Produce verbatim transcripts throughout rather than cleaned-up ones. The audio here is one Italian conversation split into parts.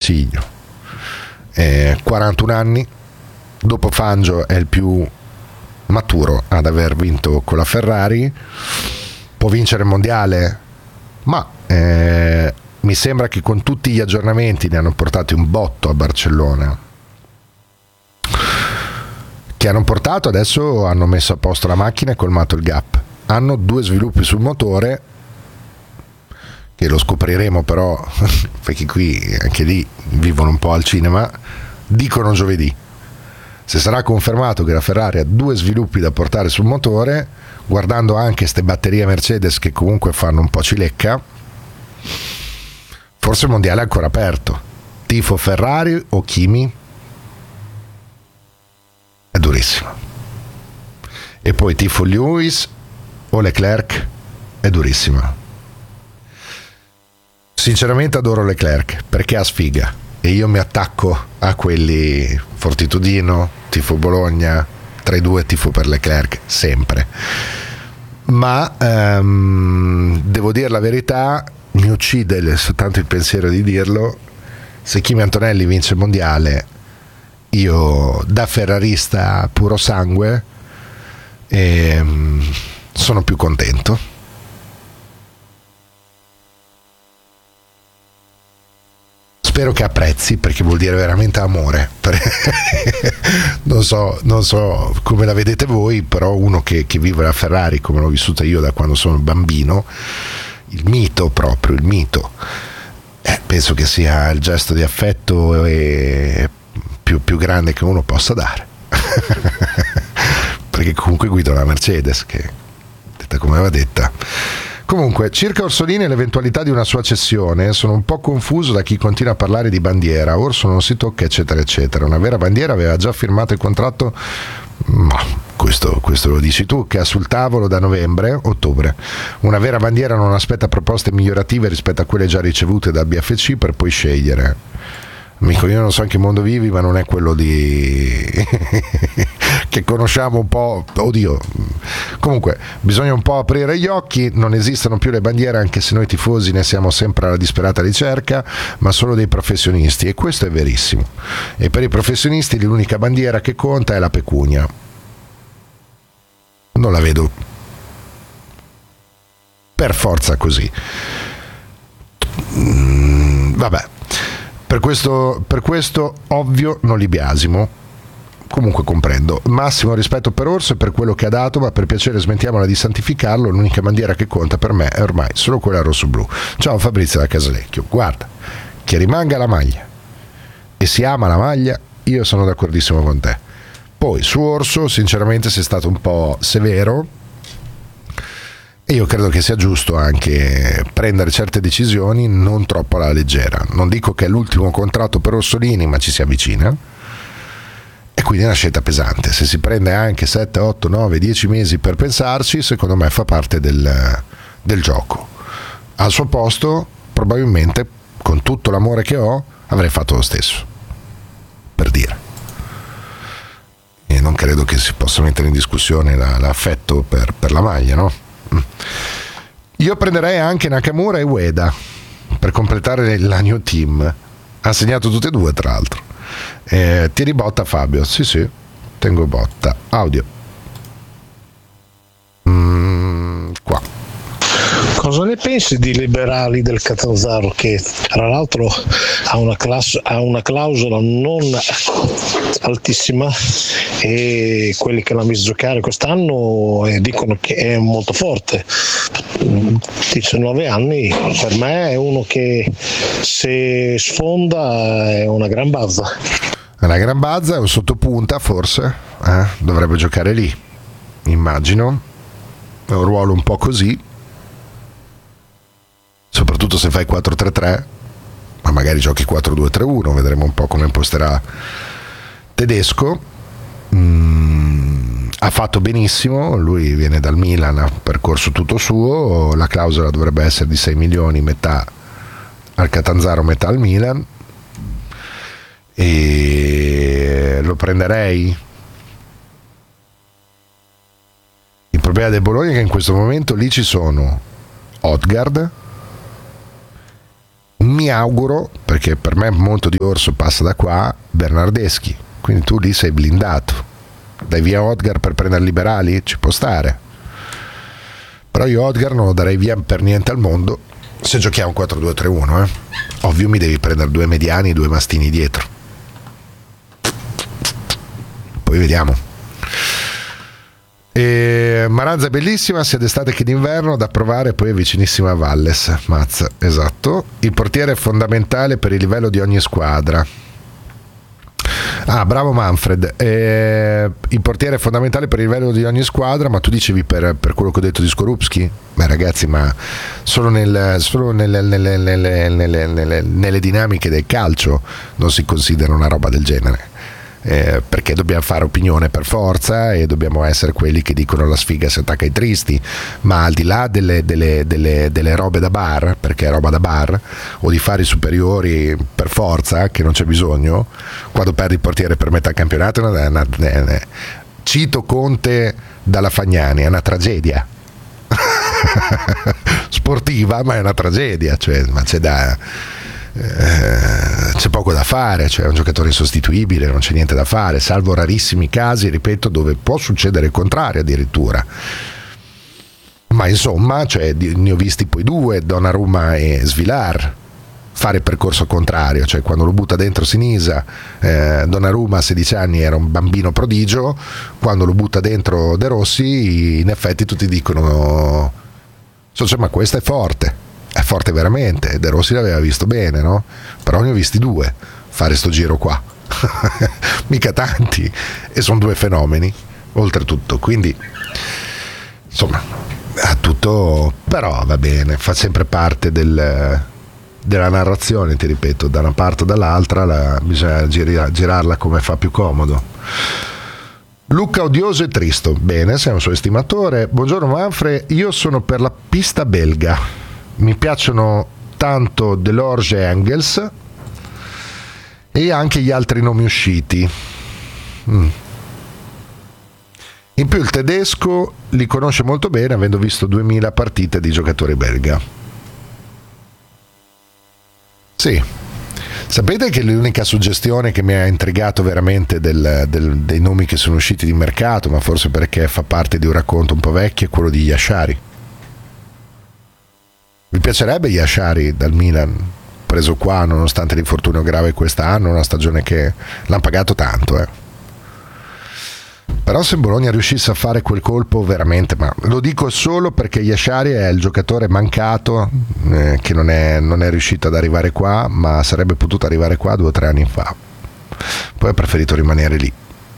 consiglio. Eh, quarantuno anni, dopo Fangio è il più maturo ad aver vinto con la Ferrari. Può vincere il mondiale, ma eh, mi sembra che con tutti gli aggiornamenti ne hanno portati un botto a Barcellona, che hanno portato, adesso hanno messo a posto la macchina e colmato il gap. Hanno due sviluppi sul motore che lo scopriremo però perché qui anche lì vivono un po' al cinema, dicono giovedì. Se sarà confermato che la Ferrari ha due sviluppi da portare sul motore, guardando anche ste batterie Mercedes che comunque fanno un po' cilecca, forse il mondiale è ancora aperto. Tifo Ferrari o Kimi? È durissimo. E poi tifo Lewis o Leclerc? È durissima. Sinceramente adoro Leclerc perché ha sfiga e io mi attacco a quelli Fortitudino, tifo Bologna, tra i due tifo per Leclerc sempre. Ma um, devo dire la verità, mi uccide soltanto il pensiero di dirlo: se Kimi Antonelli vince il mondiale, io da ferrarista puro sangue ehm, sono più contento. Spero che apprezzi, perché vuol dire veramente amore. non so, non so come la vedete voi, però uno che, che vive la Ferrari come l'ho vissuta io da quando sono bambino, il mito proprio, il mito, eh, penso che sia il gesto di affetto e più, più grande che uno possa dare. Perché comunque guido la Mercedes, che detta come va detta. Comunque, circa Orsolini e l'eventualità di una sua cessione, sono un po' confuso da chi continua a parlare di bandiera. Orso non si tocca, eccetera, eccetera. Una vera bandiera aveva già firmato il contratto, ma questo, questo lo dici tu, che ha sul tavolo da novembre, ottobre. Una vera bandiera non aspetta proposte migliorative rispetto a quelle già ricevute dal B F C per poi scegliere. Amico, io non so in che mondo vivi, ma non è quello di che conosciamo un po'. Oddio, comunque bisogna un po' aprire gli occhi. Non esistono più le bandiere, anche se noi tifosi ne siamo sempre alla disperata ricerca, ma solo dei professionisti, e questo è verissimo. E per i professionisti l'unica bandiera che conta è la pecunia. Non la vedo per forza così. Mm, vabbè. Per questo, per questo ovvio non li biasimo. Comunque comprendo. Massimo rispetto per Orso e per quello che ha dato, ma per piacere smettiamola di santificarlo. L'unica bandiera che conta per me è ormai solo quella rosso-blu. Ciao Fabrizio da Casalecchio. Guarda, che rimanga la maglia e si ama la maglia, io sono d'accordissimo con te. Poi su Orso sinceramente sei stato un po' severo, e io credo che sia giusto anche prendere certe decisioni non troppo alla leggera. Non dico che è l'ultimo contratto per Orsolini, ma ci si avvicina, e quindi è una scelta pesante. Se si prende anche sette, otto, nove, dieci mesi per pensarci, secondo me fa parte del, del gioco. Al suo posto probabilmente, con tutto l'amore che ho, avrei fatto lo stesso, per dire. E non credo che si possa mettere in discussione la, l'affetto per, per la maglia, no? Io prenderei anche Nakamura e Ueda per completare la new team. Ha segnato tutte e due, tra l'altro. Eh, tiri botta Fabio? Sì, sì, tengo botta. Audio. Mm, qua. Cosa ne pensi di liberali del Catanzaro, che tra l'altro ha una, class- ha una clausola non altissima, e quelli che l'hanno visto giocare quest'anno eh, dicono che è molto forte, diciannove anni, per me è uno che se sfonda è una gran bazza. È una gran bazza, è un sottopunta forse, eh? Dovrebbe giocare lì, immagino, è un ruolo un po' così, soprattutto se fai quattro tre tre, ma magari giochi quattro due tre uno, vedremo un po' come imposterà Tedesco. Mm, ha fatto benissimo, lui viene dal Milan, ha percorso tutto suo, la clausola dovrebbe essere di sei milioni, metà al Catanzaro, metà al Milan, e lo prenderei. Il problema del Bologna è che in questo momento lì ci sono Odgaard, mi auguro, perché per me molto di Orso passa da qua, Bernardeschi, quindi tu lì sei blindato. Dai via Odgar per prendere Liberali? Ci può stare, però io Odgar non lo darei via per niente al mondo se giochiamo quattro due tre uno, eh. Ovvio mi devi prendere due mediani e due mastini dietro, poi vediamo. E Maranza è bellissima sia d'estate che d'inverno, da provare, poi è vicinissima a Valles. Mazza, esatto. Il portiere è fondamentale per il livello di ogni squadra. Ah, bravo Manfred. Eh, il portiere è fondamentale per il livello di ogni squadra, ma tu dicevi per, per quello che ho detto di Skorupski? Beh ragazzi, ma solo, nel, solo nelle, nelle, nelle, nelle, nelle, nelle dinamiche del calcio non si considera una roba del genere. Eh, perché dobbiamo fare opinione per forza e dobbiamo essere quelli che dicono la sfiga si attacca ai tristi, ma al di là delle, delle, delle, delle robe da bar, perché è roba da bar, o di fare i superiori per forza, che non c'è bisogno, quando perdi il portiere per metà campionato è una, una, una, cito Conte dalla Fagnani, è una tragedia sportiva, ma è una tragedia, cioè, ma c'è da Eh, c'è poco da fare, cioè è un giocatore insostituibile, non c'è niente da fare, salvo rarissimi casi, ripeto, dove può succedere il contrario addirittura, ma insomma, cioè, ne ho visti poi due, Donnarumma e Svilar, fare il percorso contrario, cioè quando lo butta dentro Sinisa, eh, Donnarumma a sedici anni era un bambino prodigio, quando lo butta dentro De Rossi in effetti tutti dicono cioè, ma questo è forte, è forte veramente. De Rossi l'aveva visto bene, no? Però ne ho visti due fare sto giro qua mica tanti, e sono due fenomeni oltretutto, quindi insomma ha tutto, però va bene, fa sempre parte del, della narrazione, ti ripeto, da una parte o dall'altra la, bisogna gir- girarla come fa più comodo. Luca odioso e tristo, bene, sei un suo estimatore. Buongiorno Manfred, io sono per la pista belga, mi piacciono tanto Delorge e Engels e anche gli altri nomi usciti. Mm. In più il tedesco li conosce molto bene, avendo visto duemila partite di giocatori belga. Sì, sapete che l'unica suggestione che mi ha intrigato veramente del, del, dei nomi che sono usciti di mercato, ma forse perché fa parte di un racconto un po' vecchio, è quello di Yashari. Mi piacerebbe Yashari dal Milan, preso qua nonostante l'infortunio grave quest'anno, una stagione che l'hanno pagato tanto, eh. Però se Bologna riuscisse a fare quel colpo veramente, ma lo dico solo perché Yashari è il giocatore mancato, eh, che non è, non è riuscito ad arrivare qua, ma sarebbe potuto arrivare qua due o tre anni fa, poi ha preferito rimanere lì.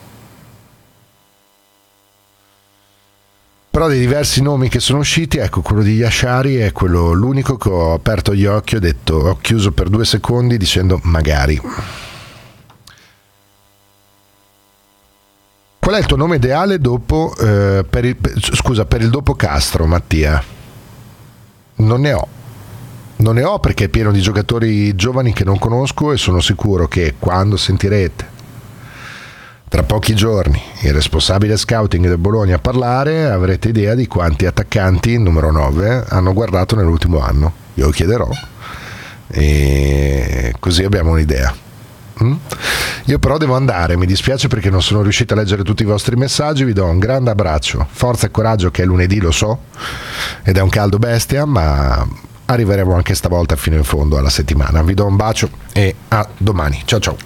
Però dei diversi nomi che sono usciti, ecco, quello di Yashari è quello l'unico che ho aperto gli occhi, ho detto, ho chiuso per due secondi dicendo magari. Qual è il tuo nome ideale dopo eh, per il, per, scusa, per il dopo Castro, Mattia? Non ne ho. Non ne ho perché è pieno di giocatori giovani che non conosco, e sono sicuro che quando sentirete tra pochi giorni il responsabile scouting del Bologna a parlare, avrete idea di quanti attaccanti numero nove hanno guardato nell'ultimo anno. Io lo chiederò e così abbiamo un'idea. Mm? Io però devo andare, mi dispiace perché non sono riuscito a leggere tutti i vostri messaggi. Vi do un grande abbraccio, forza e coraggio, che è lunedì, lo so, ed è un caldo bestia, ma arriveremo anche stavolta fino in fondo alla settimana. Vi do un bacio e a domani. Ciao ciao.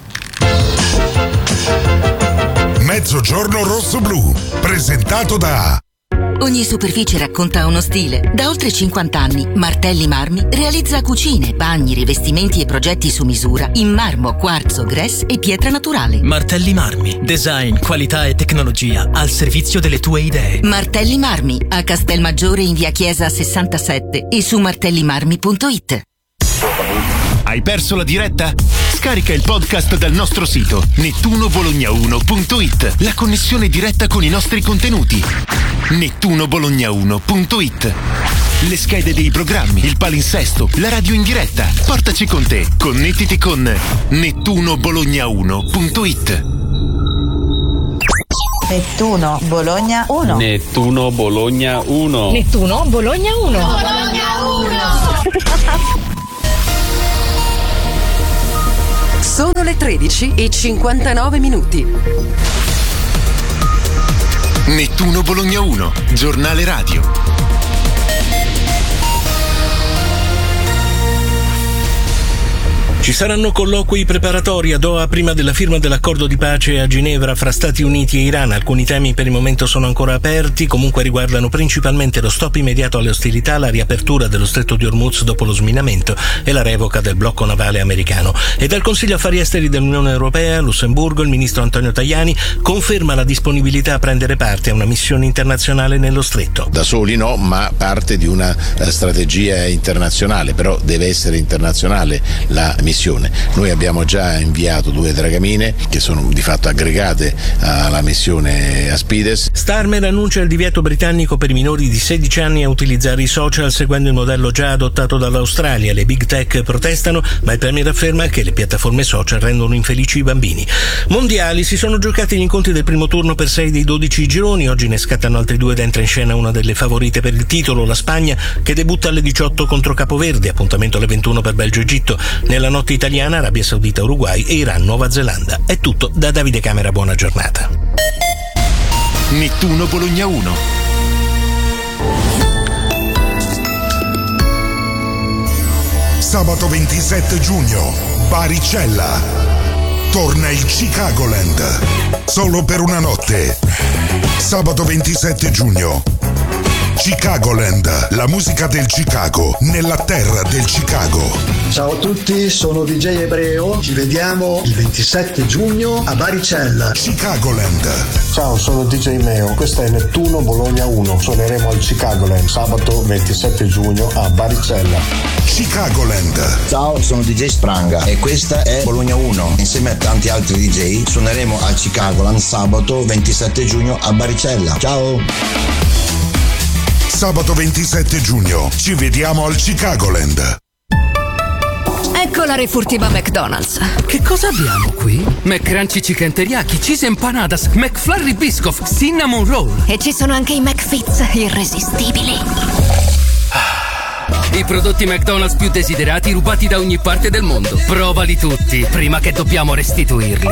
Mezzogiorno rosso-blu, presentato da... Ogni superficie racconta uno stile. Da oltre cinquanta anni, Martelli Marmi realizza cucine, bagni, rivestimenti e progetti su misura in marmo, quarzo, grès e pietra naturale. Martelli Marmi, design, qualità e tecnologia al servizio delle tue idee. Martelli Marmi, a Castelmaggiore in via Chiesa sessantasette e su martellimarmi punto it. Hai perso la diretta? Scarica il podcast dal nostro sito nettuno bologna uno punto it. La connessione diretta con i nostri contenuti. nettuno bologna uno punto it. Le schede dei programmi, il palinsesto, la radio in diretta. Portaci con te. Connettiti con nettuno bologna uno punto it. Nettuno Bologna uno. Nettuno Bologna uno. Nettuno Bologna uno. Bologna uno. Sono le tredici e cinquantanove minuti. Nettuno Bologna uno, giornale radio. Ci saranno colloqui preparatori a Doha prima della firma dell'accordo di pace a Ginevra fra Stati Uniti e Iran. Alcuni temi per il momento sono ancora aperti, comunque riguardano principalmente lo stop immediato alle ostilità, la riapertura dello stretto di Hormuz dopo lo sminamento e la revoca del blocco navale americano. E dal Consiglio Affari Esteri dell'Unione Europea, Lussemburgo, il ministro Antonio Tajani conferma la disponibilità a prendere parte a una missione internazionale nello stretto. Da soli no, ma parte di una eh, strategia internazionale, però deve essere internazionale la missione. Noi abbiamo già inviato due dragamine che sono di fatto aggregate alla missione Aspides. Starmer annuncia il divieto britannico per i minori di sedici anni a utilizzare i social seguendo il modello già adottato dall'Australia. Le big tech protestano, ma il premier afferma che le piattaforme social rendono infelici i bambini. Mondiali, si sono giocati gli incontri del primo turno per sei dei dodici gironi. Oggi ne scattano altri due ed entra in scena una delle favorite per il titolo, la Spagna, che debutta alle diciotto contro Capoverde, appuntamento alle ventuno per Belgio-Egitto. Nella notte italiana, Arabia Saudita, Uruguay e Iran, Nuova Zelanda. È tutto da Davide Camera, buona giornata. Nettuno Bologna uno. Sabato ventisette giugno, Baricella. Torna il Chicagoland. Solo per una notte. Sabato ventisette giugno. Chicagoland, la musica del Chicago, nella terra del Chicago. Ciao a tutti, sono D J Ebreo, ci vediamo il ventisette giugno a Baricella. Chicagoland. Ciao, sono D J Meo, questo è Nettuno Bologna uno, suoneremo al Chicagoland sabato ventisette giugno a Baricella. Chicagoland. Ciao, sono D J Spranga e questa è Bologna uno. Insieme a tanti altri D J suoneremo al Chicagoland sabato ventisette giugno a Baricella. Ciao! Sabato ventisette giugno, ci vediamo al Chicagoland. Ecco la refurtiva McDonald's. Che cosa abbiamo qui? McCrunchy Chicken Teriyaki, Cheese Empanadas, McFlurry Biscoff, Cinnamon Roll. E ci sono anche i McFits irresistibili. I prodotti McDonald's più desiderati rubati da ogni parte del mondo. Provali tutti, prima che dobbiamo restituirli.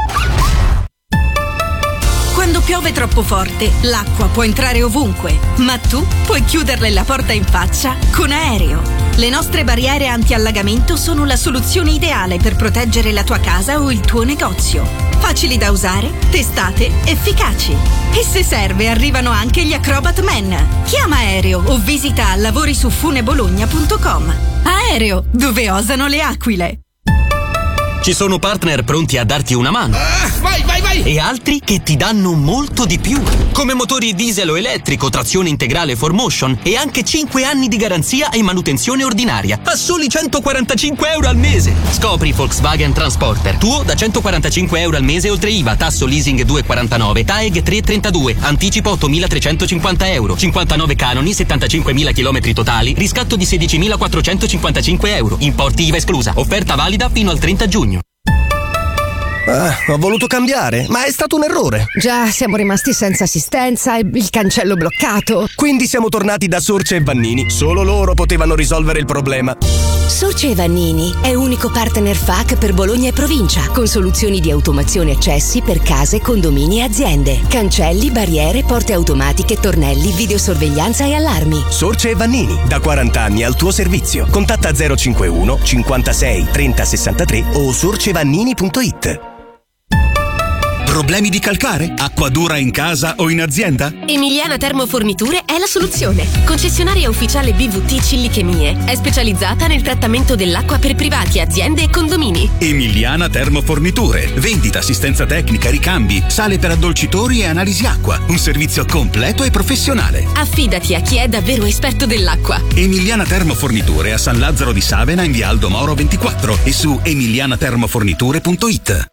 Quando piove troppo forte, l'acqua può entrare ovunque, ma tu puoi chiuderle la porta in faccia con Aereo. Le nostre barriere anti-allagamento sono la soluzione ideale per proteggere la tua casa o il tuo negozio. Facili da usare, testate, efficaci. E se serve, arrivano anche gli Acrobat Man. Chiama Aereo o visita lavorisuffune-bologna punto com. Aereo, dove osano le aquile. Ci sono partner pronti a darti una mano. Ah, vai, vai, vai! E altri che ti danno molto di più. Come motori diesel o elettrico, trazione integrale four motion e anche cinque anni di garanzia e manutenzione ordinaria. A soli centoquarantacinque euro al mese. Scopri Volkswagen Transporter. Tuo da centoquarantacinque euro al mese oltre I V A, tasso leasing due virgola quarantanove, T A E G tre virgola trentadue, anticipo ottomilatrecentocinquanta euro, cinquantanove canoni, settantacinquemila chilometri totali, riscatto di sedicimilaquattrocentocinquantacinque euro, importi I V A esclusa. Offerta valida fino al trenta giugno. Ah, ho voluto cambiare, ma è stato un errore. Già, siamo rimasti senza assistenza e il cancello bloccato. Quindi siamo tornati da Sorce e Vannini. Solo loro potevano risolvere il problema. Sorce e Vannini è unico partner F A C per Bologna e provincia, con soluzioni di automazione accessi per case, condomini e aziende. Cancelli, barriere, porte automatiche, tornelli, videosorveglianza e allarmi. Sorce e Vannini, da quaranta anni al tuo servizio. Contatta zero cinquantuno cinquantasei trenta sessantatré o sorcevannini punto it. Problemi di calcare? Acqua dura in casa o in azienda? Emiliana Termoforniture è la soluzione. Concessionaria ufficiale B V T Cillichemie. È specializzata nel trattamento dell'acqua per privati, aziende e condomini. Emiliana Termoforniture. Vendita, assistenza tecnica, ricambi, sale per addolcitori e analisi acqua. Un servizio completo e professionale. Affidati a chi è davvero esperto dell'acqua. Emiliana Termoforniture a San Lazzaro di Savena in via Aldo Moro ventiquattro e su emiliana termoforniture punto it.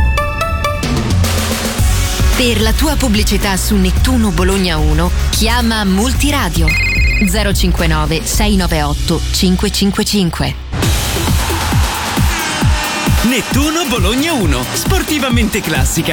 Per la tua pubblicità su Nettuno Bologna uno, chiama Multiradio zero cinquantanove sei novantaotto cinque cinque cinque. Nettuno Bologna uno, sportivamente classica.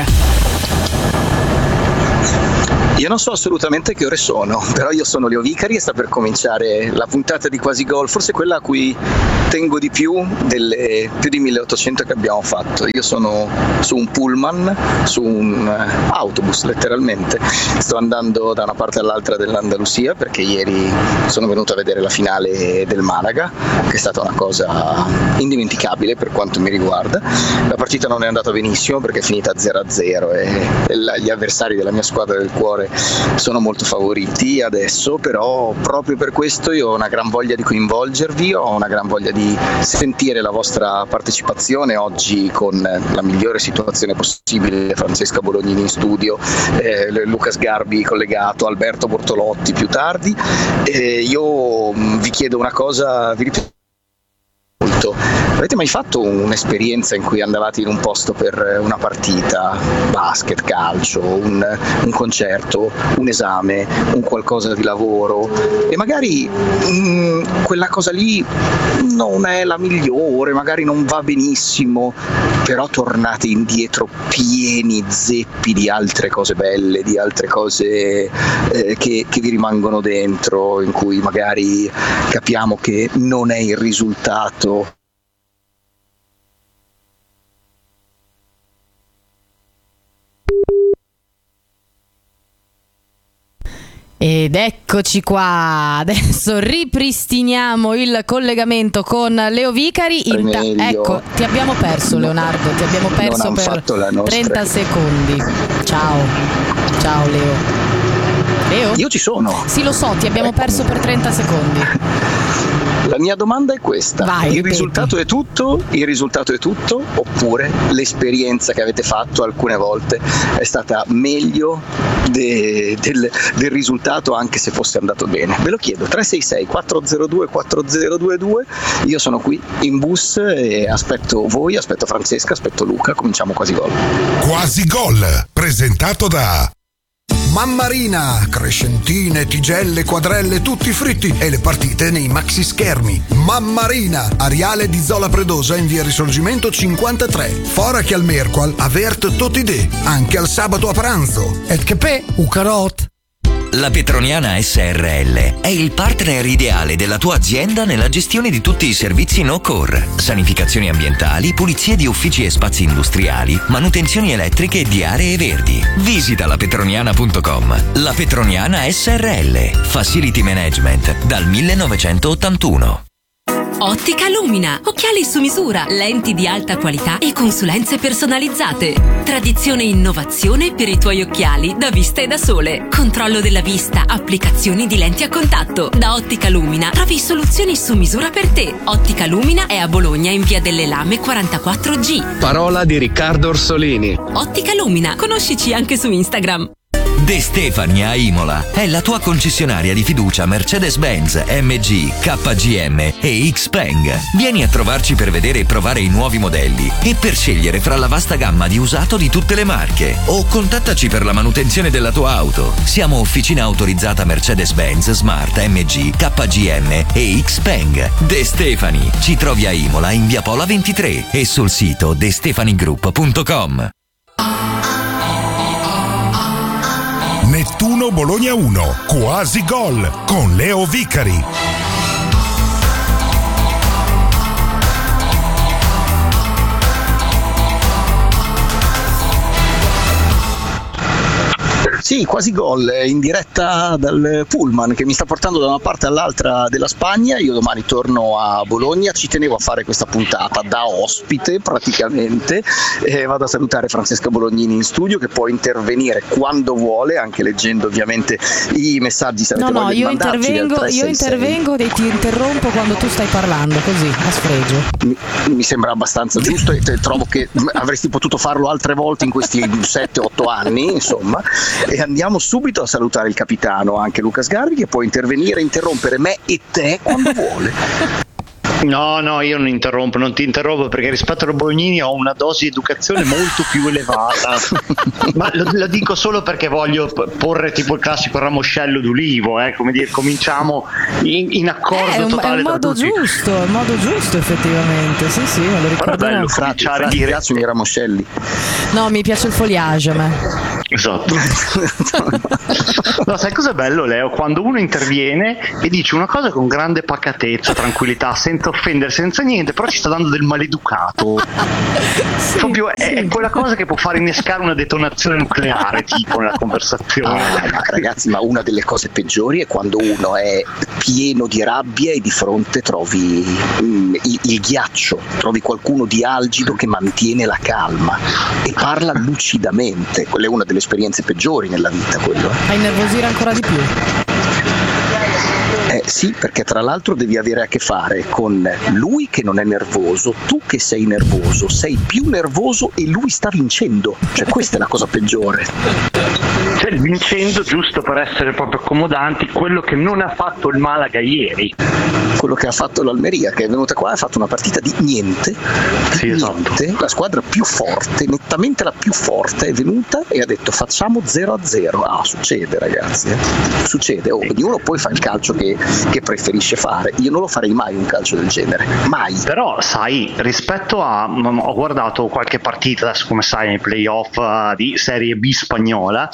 Io non so assolutamente che ore sono, però io sono Leo Vicari e sta per cominciare la puntata di Quasi Gol, forse quella a cui tengo di più delle più di milleottocento che abbiamo fatto. Io sono su un pullman, su un autobus letteralmente, sto andando da una parte all'altra dell'Andalusia perché ieri sono venuto a vedere la finale del Malaga, che è stata una cosa indimenticabile per quanto mi riguarda. La partita non è andata benissimo perché è finita zero a zero e gli avversari della mia squadra del cuore sono molto favoriti adesso, però proprio per questo io ho una gran voglia di coinvolgervi, ho una gran voglia di sentire la vostra partecipazione oggi con la migliore situazione possibile: Francesca Bolognini in studio, eh, Luca Sgarbi collegato, Alberto Bortolotti più tardi. Eh, io vi chiedo una cosa, vi ripeto, avete mai fatto un'esperienza in cui andavate in un posto per una partita, basket, calcio, un, un concerto, un esame, un qualcosa di lavoro, e magari mh, quella cosa lì non è la migliore, magari non va benissimo, però tornate indietro pieni zeppi di altre cose belle, di altre cose eh, che, che vi rimangono dentro, in cui magari capiamo che non è il risultato Ed eccoci qua, adesso ripristiniamo il collegamento con Leo Vicari. Inta- ecco, ti abbiamo perso Leonardo, ti abbiamo perso per trenta secondi. Ciao, ciao Leo. Leo? Io ci sono. Sì, lo so, ti abbiamo perso per trenta secondi. La mia domanda è questa: Vai, il ripeti. risultato è tutto? Il risultato è tutto? Oppure l'esperienza che avete fatto alcune volte è stata meglio de, del, del risultato, anche se fosse andato bene? Ve lo chiedo. Tre sei sei quattro zero due quattro zero due due. Io sono qui in bus e aspetto voi, aspetto Francesca, aspetto Luca. Cominciamo Quasi Gol. Quasi Gol, presentato da Mammarina, crescentine, tigelle, quadrelle, tutti fritti e le partite nei maxi schermi. Mammarina, Ariale di Zola Predosa in via Risorgimento cinquantatré. Fora che al Merqual avert tutti de, anche al sabato a pranzo. Et che pe, u carot. La Petroniana S R L è il partner ideale della tua azienda nella gestione di tutti i servizi no-core: sanificazioni ambientali, pulizie di uffici e spazi industriali, manutenzioni elettriche e di aree verdi. Visita la petroniana punto com. La Petroniana S R L, Facility Management dal millenovecentottantuno. Ottica Lumina, occhiali su misura, lenti di alta qualità e consulenze personalizzate. Tradizione e innovazione per i tuoi occhiali da vista e da sole. Controllo della vista, applicazioni di lenti a contatto. Da Ottica Lumina trovi soluzioni su misura per te. Ottica Lumina è a Bologna in via delle Lame quarantaquattro G. Parola di Riccardo Orsolini. Ottica Lumina, conoscici anche su Instagram. De Stefani a Imola è la tua concessionaria di fiducia Mercedes-Benz, M G, K G M e Xpeng. Vieni a trovarci per vedere e provare i nuovi modelli e per scegliere fra la vasta gamma di usato di tutte le marche, o contattaci per la manutenzione della tua auto. Siamo officina autorizzata Mercedes-Benz, Smart, M G, K G M e Xpeng. De Stefani, ci trovi a Imola in via Pola ventitré e sul sito de stefani group punto com. Nettuno Bologna uno, Quasi Gol con Leo Vicari. Sì, Quasi Gol in diretta dal pullman che mi sta portando da una parte all'altra della Spagna. Io domani torno a Bologna, ci tenevo a fare questa puntata da ospite praticamente, e vado a salutare Francesca Bolognini in studio, che può intervenire quando vuole, anche leggendo ovviamente i messaggi se avete No, no, voglia di io mandarci intervengo, io intervengo e ti interrompo quando tu stai parlando, così, a sfregio. Mi, mi sembra abbastanza giusto e te- trovo che avresti potuto farlo altre volte in questi sette otto anni, insomma. E andiamo subito a salutare il capitano, anche Luca Sgarbi, che può intervenire e interrompere me e te quando vuole. No, no, io non interrompo, non ti interrompo perché rispetto a Bolognini ho una dose di educazione molto più elevata. Ma lo, lo dico solo perché voglio porre tipo il classico ramoscello d'ulivo, eh, come dire, cominciamo in, in accordo è un, totale. È un modo giusto, è un modo giusto effettivamente, sì sì, me lo ricordo. Bello, frati, frati, ringrazio i miei ramoscelli. No, mi piace il foliage a me. Esatto. No, sai cosa è bello, Leo? Quando uno interviene e dice una cosa con grande pacatezza, tranquillità, senza offendere, senza niente, però ci sta dando del maleducato. Sì, proprio sì. È, è quella cosa che può fare innescare una detonazione nucleare, tipo nella conversazione. Ah, ma ragazzi, ma una delle cose peggiori è quando uno è pieno di rabbia e di fronte trovi mm, il, il ghiaccio, trovi qualcuno di algido che mantiene la calma e parla lucidamente. Quella è una delle esperienze peggiori nella vita, quello. A innervosire ancora di più. Eh, sì, perché tra l'altro devi avere a che fare con lui che non è nervoso, tu che sei nervoso, sei più nervoso e lui sta vincendo. Cioè, questa è la cosa peggiore. Cioè, vincendo, giusto per essere proprio accomodanti, quello che non ha fatto il Malaga ieri. Quello che ha fatto l'Almeria, che è venuta qua e ha fatto una partita di niente. Sì, niente. Esatto. La squadra più forte, nettamente la più forte, è venuta e ha detto facciamo zero a zero. Ah, succede, ragazzi. Eh? Succede. Oh, ognuno poi fa il calcio che, che preferisce fare. Io non lo farei mai un calcio del genere. Mai. Però, sai, rispetto a... ho guardato qualche partita, adesso come sai, nei playoff uh, di Serie B spagnola.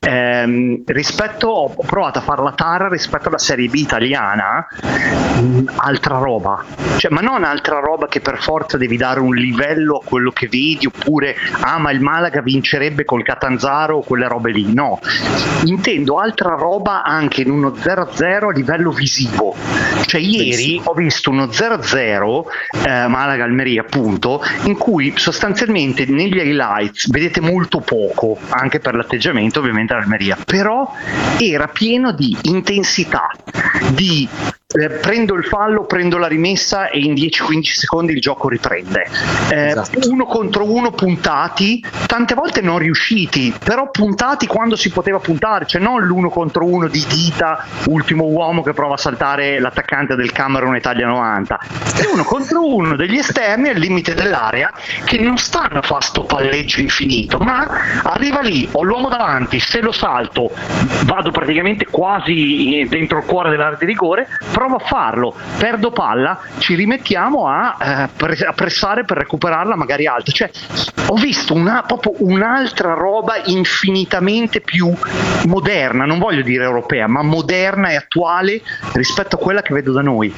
Ehm, rispetto ho provato a fare la tara rispetto alla Serie B italiana, mh, altra roba, cioè, ma non altra roba che per forza devi dare un livello a quello che vedi, oppure ah ma il Malaga vincerebbe col Catanzaro o quelle robe lì, no, intendo altra roba anche in uno zero a zero a livello visivo. Cioè ieri ho visto uno zero a zero eh, Malaga-Almeria appunto, in cui sostanzialmente negli highlights vedete molto poco, anche per l'atteggiamento ovviamente all'Almeria, però era pieno di intensità, di eh, prendo il fallo, prendo la rimessa e in dieci quindici secondi il gioco riprende. Eh, esatto. Uno contro uno puntati, tante volte non riusciti, però puntati quando si poteva puntare, cioè non l'uno contro uno di Dita, ultimo uomo che prova a saltare l'attaccante del Camerun Italia novanta, e uno contro uno degli esterni al limite dell'area che non stanno a fare sto palleggio infinito, ma arriva lì, ho l'uomo davanti, se lo salto vado praticamente quasi dentro il cuore dell'area di rigore, provo a farlo, perdo palla, ci rimettiamo a, eh, pre- a pressare per recuperarla magari alta. Cioè ho visto una, proprio un'altra roba infinitamente più moderna, non voglio dire europea, ma moderna e attuale rispetto a quella che vedo da noi.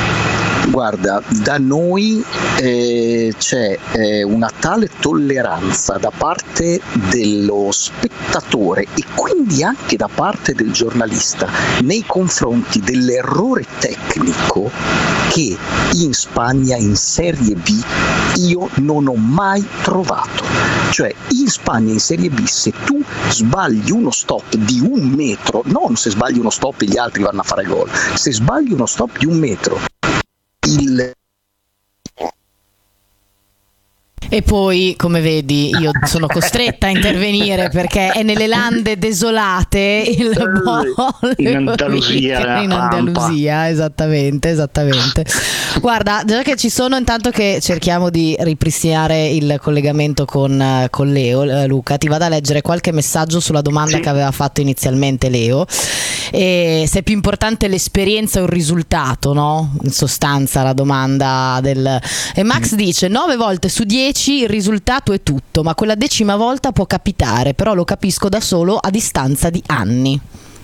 Guarda, da noi eh, c'è eh, una tale tolleranza da parte dello spettatore e quindi anche da parte del giornalista nei confronti dell'errore tecnico che in Spagna in Serie B io non ho mai trovato. Cioè in Spagna in Serie B se tu sbagli uno stop di un metro, non se sbagli uno stop e gli altri vanno a fare gol, se sbagli uno stop di un metro il E poi, come vedi, io sono costretta a intervenire perché è nelle lande desolate il buon in Andalusia, in Andalusia, esattamente, esattamente. Guarda, già che ci sono, intanto che cerchiamo di ripristinare il collegamento con, con Leo, Luca, ti vado a leggere qualche messaggio sulla domanda sì. che aveva fatto inizialmente Leo. E se è più importante l'esperienza o il risultato, no? In sostanza la domanda del... E Max mm. dice nove volte su dieci il risultato è tutto, ma quella decima volta può capitare, però lo capisco da solo a distanza di anni.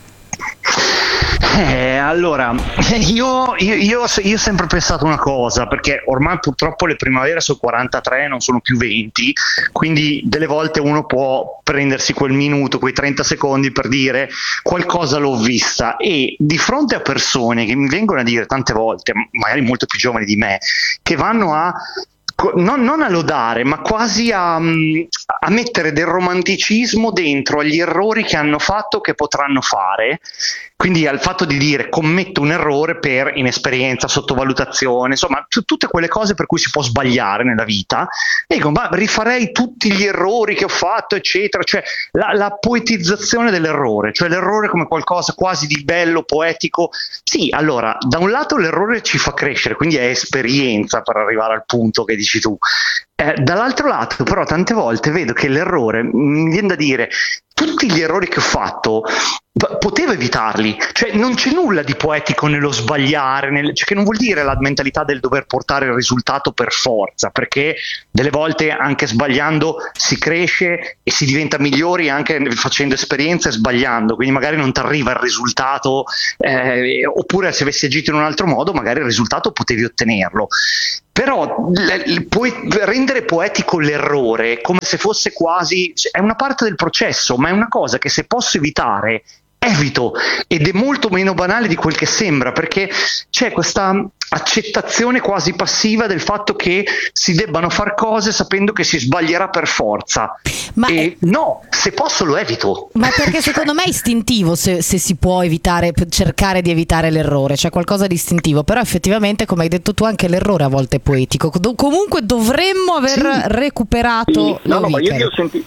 Eh, allora, io, io, io, io ho sempre pensato una cosa, perché ormai purtroppo le primavere sono quarantatré, non sono più venti, quindi delle volte uno può prendersi quel minuto, quei trenta secondi per dire qualcosa l'ho vista, e di fronte a persone che mi vengono a dire tante volte, magari molto più giovani di me, che vanno a Non, non a lodare, ma quasi a, a mettere del romanticismo dentro agli errori che hanno fatto, che potranno fare, quindi al fatto di dire commetto un errore per inesperienza, sottovalutazione, insomma t- tutte quelle cose per cui si può sbagliare nella vita, e dico ma rifarei tutti gli errori che ho fatto eccetera, cioè la, la poetizzazione dell'errore, cioè l'errore come qualcosa quasi di bello, poetico. Sì, allora da un lato l'errore ci fa crescere, quindi è esperienza per arrivare al punto che dici tu, eh, dall'altro lato però tante volte vedo che l'errore, mi viene da dire, tutti gli errori che ho fatto potevo evitarli, cioè non c'è nulla di poetico nello sbagliare, nel, cioè che non vuol dire la mentalità del dover portare il risultato per forza, perché delle volte anche sbagliando si cresce e si diventa migliori anche facendo esperienze e sbagliando, quindi magari non ti arriva il risultato, eh, oppure se avessi agito in un altro modo magari il risultato potevi ottenerlo. Però l- puoi rendere poetico l'errore come se fosse quasi, è una parte del processo, ma è una cosa che se posso evitare evito, ed è molto meno banale di quel che sembra, perché c'è questa accettazione quasi passiva del fatto che si debbano far cose sapendo che si sbaglierà per forza. Ma e è... no, se posso lo evito. Ma perché secondo me è istintivo se, se si può evitare, cercare di evitare l'errore, c'è qualcosa di istintivo, però effettivamente come hai detto tu anche l'errore a volte è poetico. Do- comunque dovremmo aver sì. recuperato sì. No, no, ma io, io senti...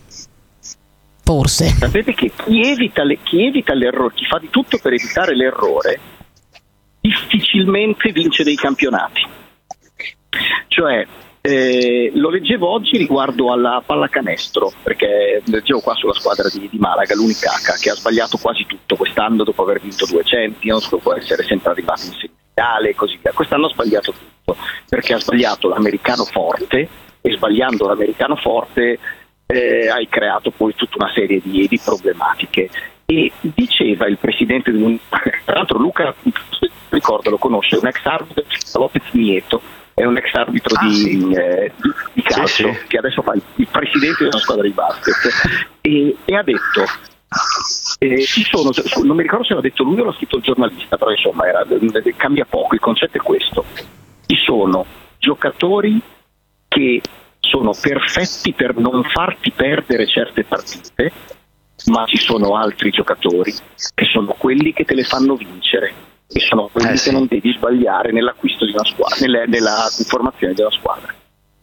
Forse. Sapete che chi evita, le, chi evita l'errore, chi fa di tutto per evitare l'errore, difficilmente vince dei campionati. Cioè, eh, lo leggevo oggi riguardo alla pallacanestro, perché leggevo qua sulla squadra di, di Malaga, l'Unicaca, che ha sbagliato quasi tutto quest'anno dopo aver vinto due Champions, dopo essere sempre arrivato in semifinale e così via. Quest'anno ha sbagliato tutto, perché ha sbagliato l'americano forte, e sbagliando l'americano forte Eh, hai creato poi tutta una serie di, di problematiche. E diceva il presidente di tra l'altro Luca, ricordo, lo conosce, un ex arbitro, Lopez Nieto, è un ex arbitro ah, di, sì. eh, di, di calcio, sì, sì. che adesso fa il, il presidente della squadra di basket, e, e ha detto eh, ci sono, non mi ricordo se l'ha detto lui o l'ha scritto il giornalista, però insomma era, cambia poco, il concetto è questo: ci sono giocatori che sono perfetti per non farti perdere certe partite, ma ci sono altri giocatori che sono quelli che te le fanno vincere, e sono quelli eh sì. che non devi sbagliare nell'acquisto di una squadra, nella, nella formazione della squadra.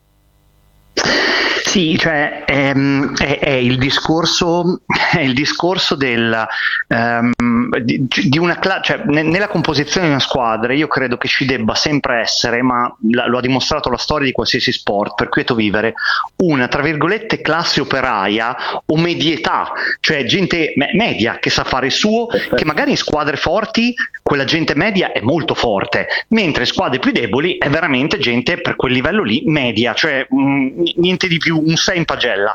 Sì, cioè è, è, è il discorso è il discorso del um, di, di una cla- cioè nella composizione di una squadra io credo che ci debba sempre essere, ma la, lo ha dimostrato la storia di qualsiasi sport per quieto vivere, una tra virgolette classe operaia o medietà, cioè gente me- media che sa fare il suo, che magari in squadre forti quella gente media è molto forte, mentre in squadre più deboli è veramente gente per quel livello lì media, cioè mh, niente di più, un sei in pagella.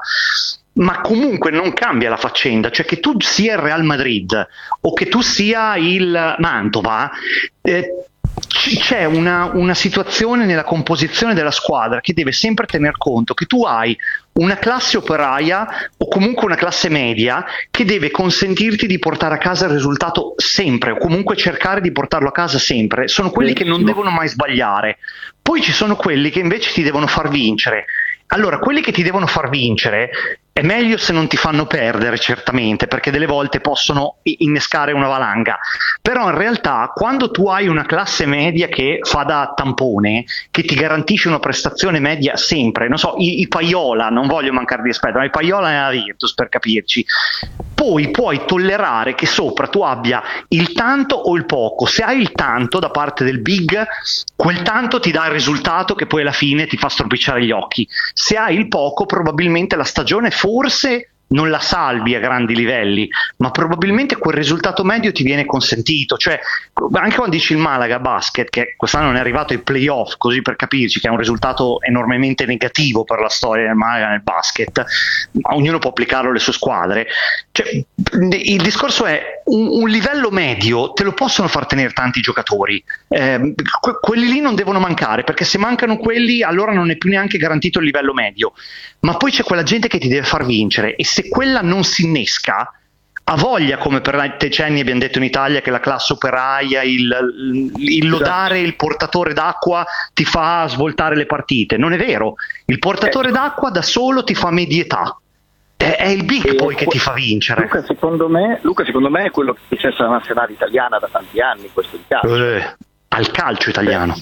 Ma comunque non cambia la faccenda, cioè che tu sia il Real Madrid o che tu sia il Mantova, eh, c'è una, una situazione nella composizione della squadra che deve sempre tener conto che tu hai una classe operaia o comunque una classe media che deve consentirti di portare a casa il risultato sempre, o comunque cercare di portarlo a casa sempre. Sono quelli che non devono mai sbagliare. Poi ci sono quelli che invece ti devono far vincere. Allora, quelli che ti devono far vincere è meglio se non ti fanno perdere, certamente, perché delle volte possono innescare una valanga, però in realtà quando tu hai una classe media che fa da tampone, che ti garantisce una prestazione media sempre, non so, i, i Paiola, non voglio mancare di rispetto, ma i Paiola nella Virtus, per capirci, poi puoi tollerare che sopra tu abbia il tanto o il poco. Se hai il tanto da parte del big, quel tanto ti dà il risultato che poi alla fine ti fa stropicciare gli occhi. Se hai il poco, probabilmente la stagione forse non la salvi a grandi livelli, ma probabilmente quel risultato medio ti viene consentito. Cioè, anche quando dici il Malaga Basket, che quest'anno non è arrivato ai playoff, così per capirci, che è un risultato enormemente negativo per la storia del Malaga nel basket, ma ognuno può applicarlo alle sue squadre. Cioè, il discorso è un, un livello medio te lo possono far tenere tanti giocatori, eh, que- quelli lì non devono mancare, perché se mancano quelli allora non è più neanche garantito il livello medio. Ma poi c'è quella gente che ti deve far vincere, e se quella non si innesca, ha voglia, come per decenni abbiamo detto in Italia che la classe operaia, il, il lodare il portatore d'acqua ti fa svoltare le partite. Non è vero, il portatore d'acqua da solo ti fa medietà, è, è il big poi che ti fa vincere. Luca secondo me, Luca, secondo me è quello che è successo alla nazionale italiana da tanti anni, questo di calcio. Eh, al calcio italiano.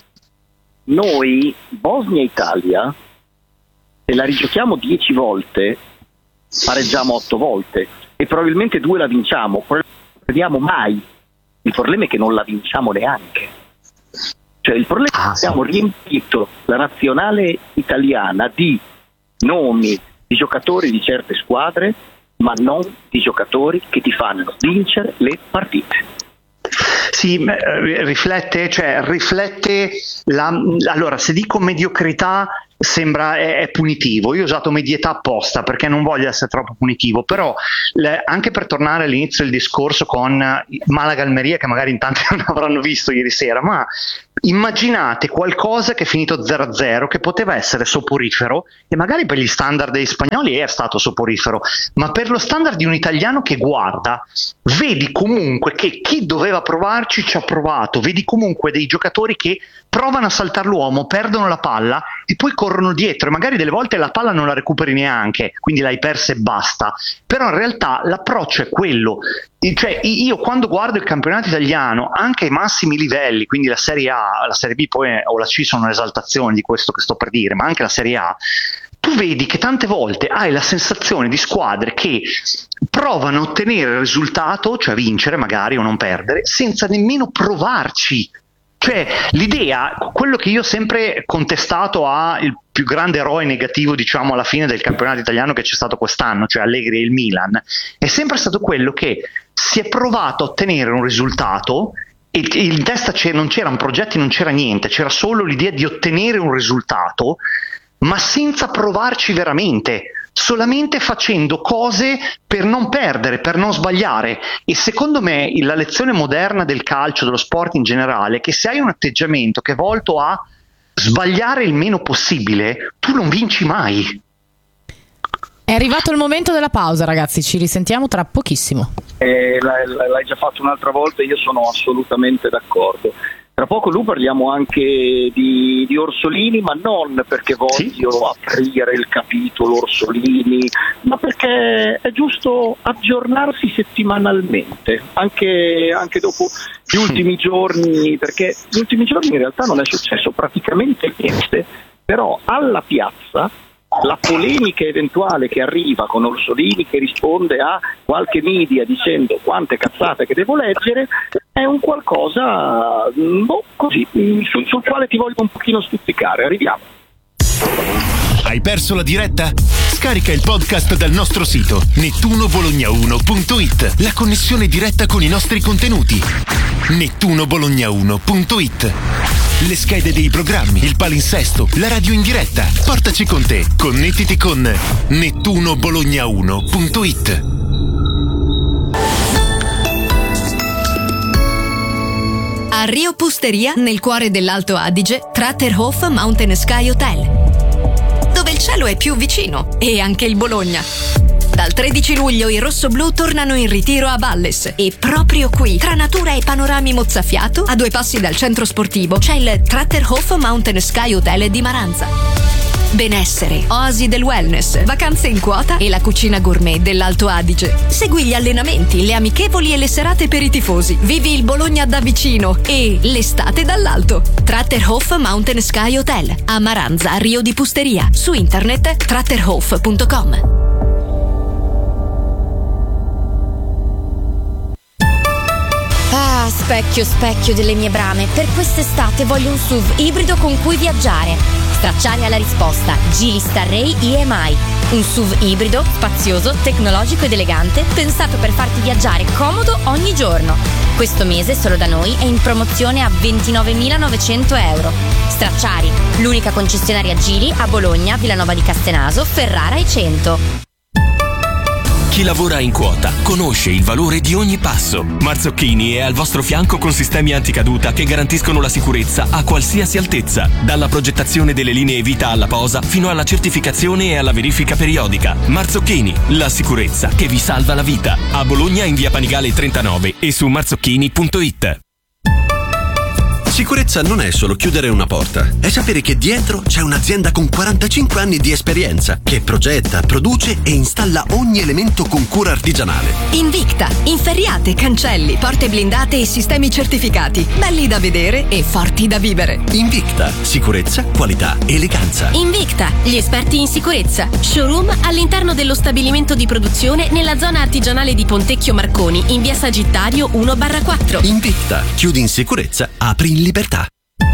Noi, Bosnia-Italia, se la rigiochiamo dieci volte, pareggiamo otto volte e probabilmente due la vinciamo, non perdiamo mai. Il problema è che non la vinciamo neanche. Cioè il problema è che abbiamo riempito la nazionale italiana di nomi di giocatori di certe squadre, ma non di giocatori che ti fanno vincere le partite. Sì, riflette, cioè riflette la, allora se dico mediocrità sembra è, è punitivo. Io ho usato medietà apposta perché non voglio essere troppo punitivo, però le, anche per tornare all'inizio del discorso con Malaga-Almeria, che magari in tanti non avranno visto ieri sera, ma immaginate qualcosa che è finito zero a zero, che poteva essere soporifero, e magari per gli standard degli spagnoli è stato soporifero, ma per lo standard di un italiano che guarda, vedi comunque che chi doveva provarci ci ha provato, vedi comunque dei giocatori che provano a saltare l'uomo, perdono la palla e poi corrono dietro, e magari delle volte la palla non la recuperi neanche, quindi l'hai persa e basta, però in realtà l'approccio è quello. Cioè, io quando guardo il campionato italiano, anche ai massimi livelli, quindi la Serie A, la Serie B poi o la C sono l'esaltazione di questo che sto per dire, ma anche la Serie A, tu vedi che tante volte hai la sensazione di squadre che provano a ottenere il risultato, cioè vincere magari o non perdere, senza nemmeno provarci. Cioè l'idea, quello che io ho sempre contestato a il più grande eroe negativo, diciamo, alla fine del campionato italiano che c'è stato quest'anno, cioè Allegri e il Milan, è sempre stato quello che si è provato a ottenere un risultato e in testa c'era, non c'erano progetti, non c'era niente, c'era solo l'idea di ottenere un risultato, ma senza provarci veramente, solamente facendo cose per non perdere, per non sbagliare. E secondo me la lezione moderna del calcio, dello sport in generale, è che se hai un atteggiamento che è volto a sbagliare il meno possibile, tu non vinci mai. È arrivato il momento della pausa, ragazzi, ci risentiamo tra pochissimo. Eh, l'hai, l'hai già fatto un'altra volta e io sono assolutamente d'accordo. Tra poco Lu parliamo anche di, di Orsolini, ma non perché voglio sì. aprire il capitolo Orsolini, ma perché è giusto aggiornarsi settimanalmente, anche, anche dopo gli ultimi giorni, perché gli ultimi giorni in realtà non è successo praticamente niente, però alla piazza la polemica eventuale che arriva con Orsolini che risponde a qualche media dicendo quante cazzate che devo leggere è un qualcosa boh, così sul, sul quale ti voglio un pochino stuzzicare. Arriviamo. Hai perso la diretta? Scarica il podcast dal nostro sito nettuno bologna uno punto it. La connessione diretta con i nostri contenuti. nettuno bologna uno punto it. Le schede dei programmi, il palinsesto, la radio in diretta. Portaci con te. Connettiti con nettuno bologna uno punto it. A Rio Pusteria, nel cuore dell'Alto Adige, Tratterhof Mountain Sky Hotel, dove il cielo è più vicino, e anche il Bologna. Dal tredici luglio i rossoblù tornano in ritiro a Valles e proprio qui, tra natura e panorami mozzafiato, a due passi dal centro sportivo, c'è il Tratterhof Mountain Sky Hotel di Maranza. Benessere, oasi del wellness, vacanze in quota e la cucina gourmet dell'Alto Adige. Segui gli allenamenti, le amichevoli e le serate per i tifosi. Vivi il Bologna da vicino e l'estate dall'alto. Tratterhof Mountain Sky Hotel a Maranza, Rio di Pusteria. Su internet tratterhof punto com. Ah, specchio, specchio delle mie brame, per quest'estate voglio un S U V ibrido con cui viaggiare. Stracciare alla risposta, Geely Starray E M I. Un S U V ibrido, spazioso, tecnologico ed elegante, pensato per farti viaggiare comodo ogni giorno. Questo mese solo da noi è in promozione a ventinovemilanovecento euro. Stracciari, l'unica concessionaria Geely a Bologna, Villanova di Castenaso, Ferrara e Cento. Chi lavora in quota conosce il valore di ogni passo. Marzocchini è al vostro fianco con sistemi anticaduta che garantiscono la sicurezza a qualsiasi altezza, dalla progettazione delle linee vita alla posa fino alla certificazione e alla verifica periodica. Marzocchini, la sicurezza che vi salva la vita. A Bologna in via Panigale trentanove e su marzocchini punto it. Sicurezza non è solo chiudere una porta, è sapere che dietro c'è un'azienda con quarantacinque anni di esperienza che progetta, produce e installa ogni elemento con cura artigianale. Invicta, inferriate, cancelli, porte blindate e sistemi certificati, belli da vedere e forti da vivere. Invicta, sicurezza, qualità, eleganza. Invicta, gli esperti in sicurezza. Showroom all'interno dello stabilimento di produzione nella zona artigianale di Pontecchio Marconi, in via Sagittario uno barra quattro. Invicta, chiudi in sicurezza, apri in libertà.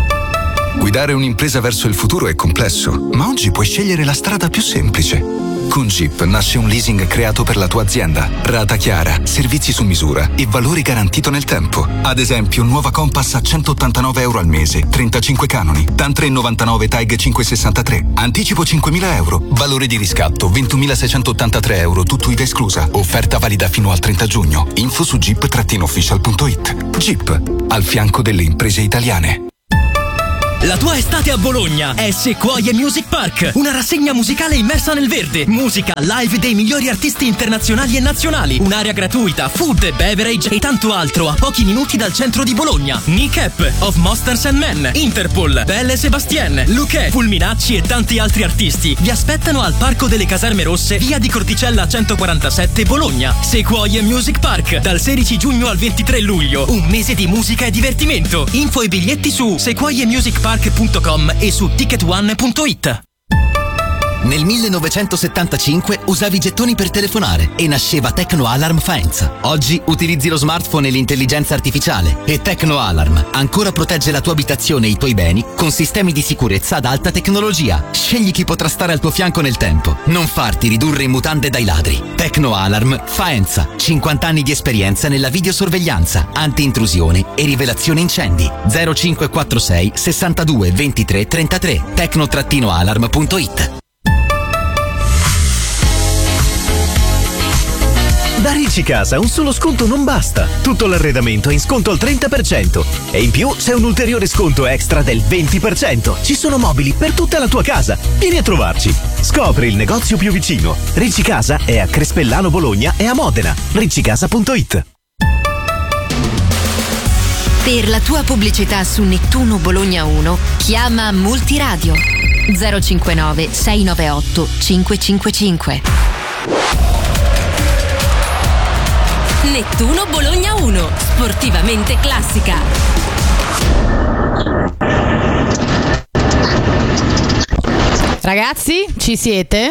Guidare un'impresa verso il futuro è complesso, ma oggi puoi scegliere la strada più semplice. Con Jeep nasce un leasing creato per la tua azienda. Rata chiara, servizi su misura e valore garantito nel tempo. Ad esempio, nuova Compass a centottantanove euro al mese, trentacinque canoni, T A N tre virgola novantanove T A G cinquecentosessantatré. Anticipo cinquemila euro. Valore di riscatto ventunomilaseicentottantatré euro, tutto I V A esclusa. Offerta valida fino al trenta giugno. Info su jeep official punto it. Jeep, al fianco delle imprese italiane. La tua estate a Bologna è Sequoia Music Park, una rassegna musicale immersa nel verde, musica live dei migliori artisti internazionali e nazionali, un'area gratuita, food, beverage e tanto altro a pochi minuti dal centro di Bologna. Nick Of Monsters and Men, Interpol, Belle Sebastien, Luque, Fulminacci e tanti altri artisti vi aspettano al Parco delle Caserme Rosse, via di Corticella centoquarantasette, Bologna. Sequoia Music Park, dal sedici giugno al ventitré luglio, un mese di musica e divertimento. Info e biglietti su sequoia music park punto com e su ticket one punto it. Nel millenovecentosettantacinque usavi i gettoni per telefonare e nasceva Tecno Alarm Faenza. Oggi utilizzi lo smartphone e l'intelligenza artificiale e Tecno Alarm ancora protegge la tua abitazione e i tuoi beni con sistemi di sicurezza ad alta tecnologia. Scegli chi potrà stare al tuo fianco nel tempo. Non farti ridurre in mutande dai ladri. Tecno Alarm Faenza. cinquanta anni di esperienza nella videosorveglianza, anti-intrusione e rivelazione incendi. zero cinque quattro sei sessantadue ventitré trentatré. tecno alarm punto it. Da Ricci Casa un solo sconto non basta. Tutto l'arredamento è in sconto al trenta per cento e in più c'è un ulteriore sconto extra del venti per cento. Ci sono mobili per tutta la tua casa. Vieni a trovarci. Scopri il negozio più vicino. Ricci Casa è a Crespellano Bologna e a Modena. ricci casa punto it. Per la tua pubblicità su Nettuno Bologna uno chiama Multiradio zero cinquantanove sei novantaotto cinquecentocinquantacinque. Nettuno Bologna uno, sportivamente classica. Ragazzi, ci siete?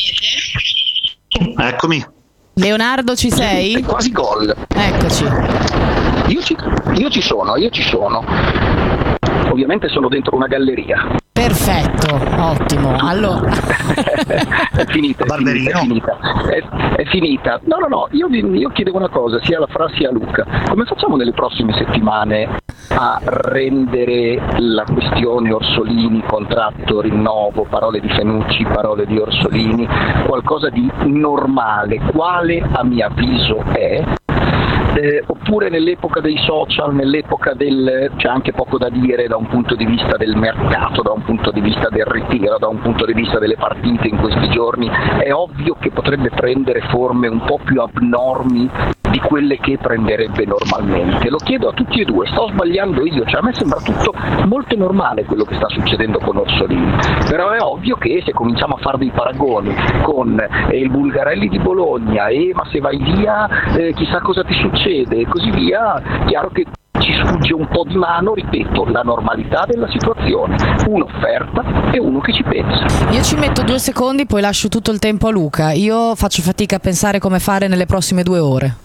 Eccomi. Leonardo, ci sei? È quasi gol. Eccoci. Io ci, io ci sono, io ci sono. Ovviamente sono dentro una galleria. Perfetto, ottimo. Allora è finita, è finita, è finita. È, è finita. No, no, no, io, io chiedevo una cosa, sia alla Fra sia a Luca. Come facciamo nelle prossime settimane a rendere la questione Orsolini, contratto, rinnovo, parole di Fenucci, parole di Orsolini, qualcosa di normale, quale a mio avviso è? Eh, oppure nell'epoca dei social, nell'epoca del c'è anche poco da dire da un punto di vista del mercato, da un punto di vista del ritiro, da un punto di vista delle partite in questi giorni, è ovvio che potrebbe prendere forme un po' più abnormi di quelle che prenderebbe normalmente. Lo chiedo a tutti e due, sto sbagliando io? Cioè a me sembra tutto molto normale quello che sta succedendo con Orsolini, però è ovvio che se cominciamo a fare dei paragoni con eh, il Bulgarelli di Bologna e ma se vai via eh, chissà cosa ti succede e così via, chiaro che ci sfugge un po' di mano, ripeto, la normalità della situazione, un'offerta e uno che ci pensa. Io ci metto due secondi, poi lascio tutto il tempo a Luca. Io faccio fatica a pensare come fare nelle prossime due ore.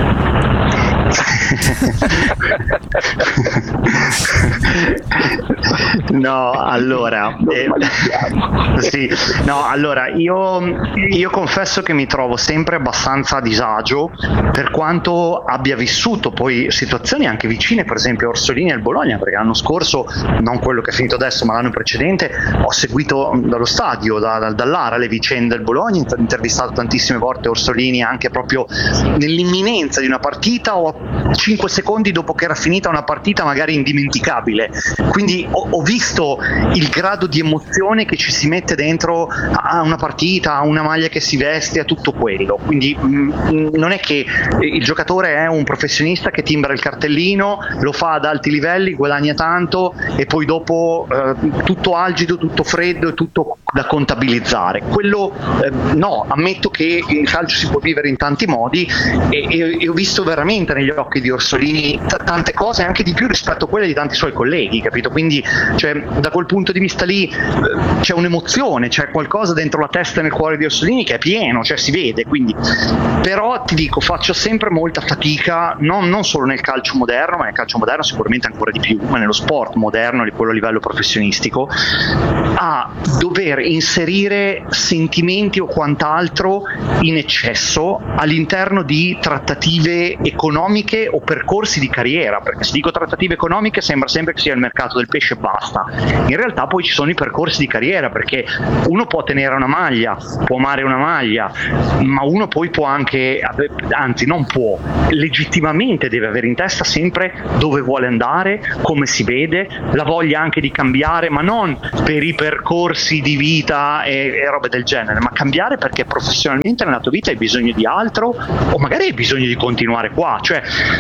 No, allora eh, sì, no, allora io, io confesso che mi trovo sempre abbastanza a disagio, per quanto abbia vissuto poi situazioni anche vicine, per esempio Orsolini al Bologna, perché l'anno scorso, non quello che è finito adesso ma l'anno precedente, ho seguito dallo stadio, da, da, dall'Ara le vicende del Bologna, ho intervistato tantissime volte Orsolini anche proprio nell'imminenza di una partita o cinque secondi dopo che era finita una partita magari indimenticabile, quindi ho, ho visto il grado di emozione che ci si mette dentro a una partita, a una maglia che si veste, a tutto quello, quindi mh, non è che il giocatore è un professionista che timbra il cartellino, lo fa ad alti livelli, guadagna tanto e poi dopo eh, tutto algido, tutto freddo e tutto da contabilizzare. Quello eh, no, ammetto che il calcio si può vivere in tanti modi e, e, e ho visto veramente negli occhi di Orsolini t- tante cose, anche di più rispetto a quelle di tanti suoi colleghi, capito? Quindi cioè, da quel punto di vista lì eh, c'è un'emozione, c'è qualcosa dentro la testa e nel cuore di Orsolini che è pieno, cioè si vede, quindi però ti dico, faccio sempre molta fatica, non, non solo nel calcio moderno, ma nel calcio moderno sicuramente ancora di più, ma nello sport moderno, di quello a livello professionistico, a dover inserire sentimenti o quant'altro in eccesso all'interno di trattative economiche o percorsi di carriera, perché se dico trattative economiche sembra sempre che sia il mercato del pesce e basta, in realtà poi ci sono i percorsi di carriera, perché uno può tenere una maglia, può amare una maglia, ma uno poi può anche, anzi non può, legittimamente deve avere in testa sempre dove vuole andare, come si vede, la voglia anche di cambiare, ma non per i percorsi di vita e, e robe del genere, ma cambiare perché professionalmente nella tua vita hai bisogno di altro o magari hai bisogno di continuare qua. Cioè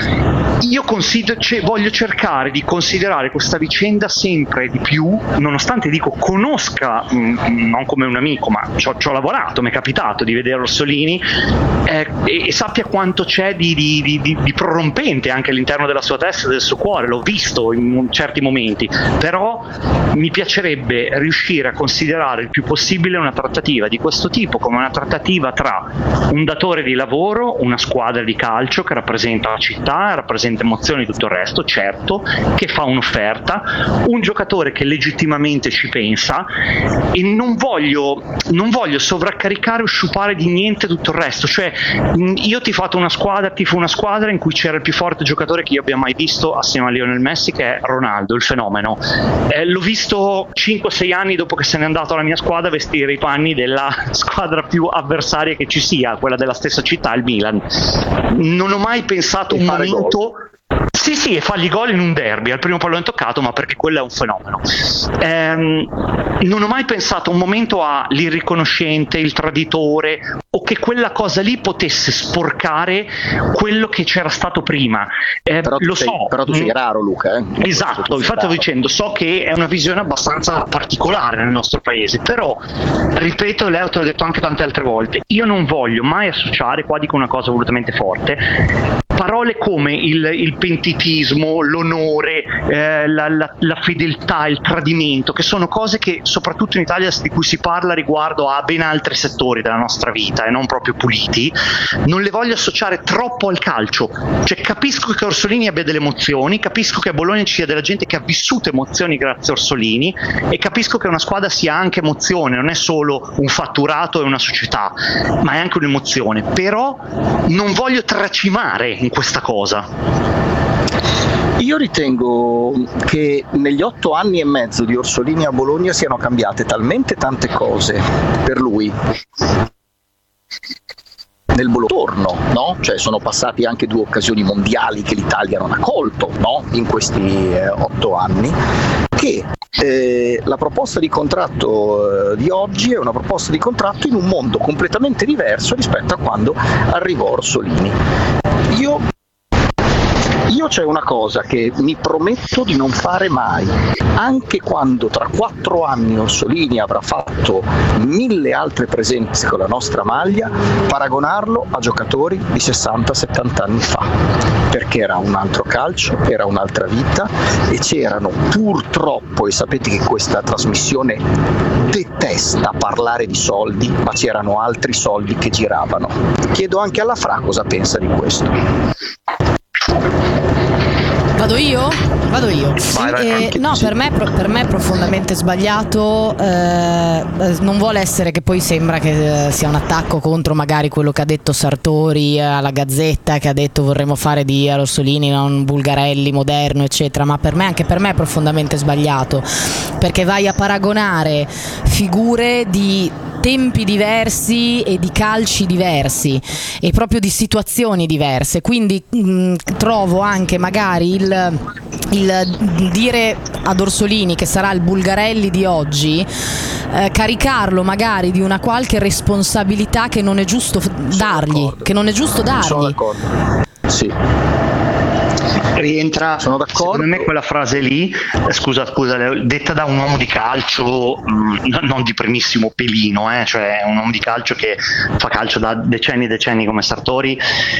io consider- cioè, voglio cercare di considerare questa vicenda sempre di più, nonostante dico conosca mh, non come un amico, ma ci ho lavorato, mi è capitato di vedere Orsolini eh, e, e sappia quanto c'è di, di, di, di, di prorompente anche all'interno della sua testa e del suo cuore, l'ho visto in certi momenti, però mi piacerebbe riuscire a considerare il più possibile una trattativa di questo tipo come una trattativa tra un datore di lavoro, una squadra di calcio che rappresenta la città, rappresenta emozioni e tutto il resto, certo, che fa un'offerta, un giocatore che legittimamente ci pensa, e non voglio, non voglio sovraccaricare o sciupare di niente tutto il resto. Cioè io ti fatto una squadra, tifo una squadra in cui c'era il più forte giocatore che io abbia mai visto assieme a Lionel Messi, che è Ronaldo, il fenomeno. Eh, l'ho visto cinque sei anni dopo che se n'è andato alla mia squadra a vestire i panni della squadra più avversaria che ci sia, quella della stessa città, il Milan. Non ho mai pensato un momento... Sì, sì, e fargli gol in un derby, al primo pallone toccato, ma perché quello è un fenomeno. Ehm, non ho mai pensato un momento a l'irriconoscente, il traditore, o che quella cosa lì potesse sporcare quello che c'era stato prima. Eh, però lo sei, so. Però tu sei raro, Luca. Eh? Esatto, infatti stavo dicendo, so che è una visione abbastanza particolare nel nostro paese, però, ripeto, Leo te l'ho detto anche tante altre volte, io non voglio mai associare, qua dico una cosa volutamente forte, parole come il, il pentitismo, l'onore, eh, la, la, la fedeltà, il tradimento, che sono cose che soprattutto in Italia di cui si parla riguardo a ben altri settori della nostra vita e non proprio puliti, non le voglio associare troppo al calcio. Cioè capisco che Orsolini abbia delle emozioni, capisco che a Bologna ci sia della gente che ha vissuto emozioni grazie a Orsolini, e capisco che una squadra sia anche emozione, non è solo un fatturato e una società, ma è anche un'emozione. Però non voglio tracimare in questa cosa. Io ritengo che negli otto anni e mezzo di Orsolini a Bologna siano cambiate talmente tante cose per lui nel Bologna, no? Cioè sono passati anche due occasioni mondiali che l'Italia non ha colto, no? In questi eh, otto anni, che eh, la proposta di contratto eh, di oggi è una proposta di contratto in un mondo completamente diverso rispetto a quando arrivò Orsolini. Io Io c'è una cosa che mi prometto di non fare mai, anche quando tra quattro anni Orsolini avrà fatto mille altre presenze con la nostra maglia, paragonarlo a giocatori di sessanta settanta anni fa, perché era un altro calcio, era un'altra vita, e c'erano purtroppo, e sapete che questa trasmissione detesta parlare di soldi, ma c'erano altri soldi che giravano. Chiedo anche alla Fra cosa pensa di questo. Vado io? Vado io. Vai, vai, eh, no, per me, per me è profondamente sbagliato. Eh, non vuole essere che poi sembra che sia un attacco contro magari quello che ha detto Sartori alla Gazzetta, che ha detto vorremmo fare di Orsolini un Bulgarelli moderno, eccetera. Ma per me, anche per me è profondamente sbagliato, perché vai a paragonare figure di tempi diversi e di calci diversi e proprio di situazioni diverse, quindi mh, trovo anche magari il, il dire ad Orsolini che sarà il Bulgarelli di oggi, eh, caricarlo magari di una qualche responsabilità che non è giusto dargli, che non è giusto dargli. Sono d'accordo. Sì. rientra, sono d'accordo. Secondo me quella frase lì, scusa, scusa, detta da un uomo di calcio, mh, non di primissimo pelino, eh, cioè un uomo di calcio che fa calcio da decenni e decenni come Sartori,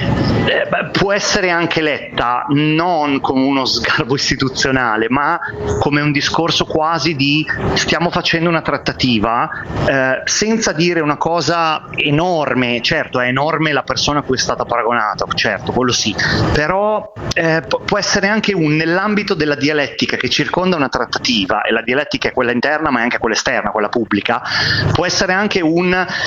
eh, beh, può essere anche letta non come uno sgarbo istituzionale, ma come un discorso quasi di stiamo facendo una trattativa, eh, senza dire una cosa enorme. Certo, è enorme la persona a cui è stata paragonata, certo, quello sì, però eh, può essere anche un, nell'ambito della dialettica che circonda una trattativa, e la dialettica è quella interna ma è anche quella esterna, quella pubblica, può essere anche un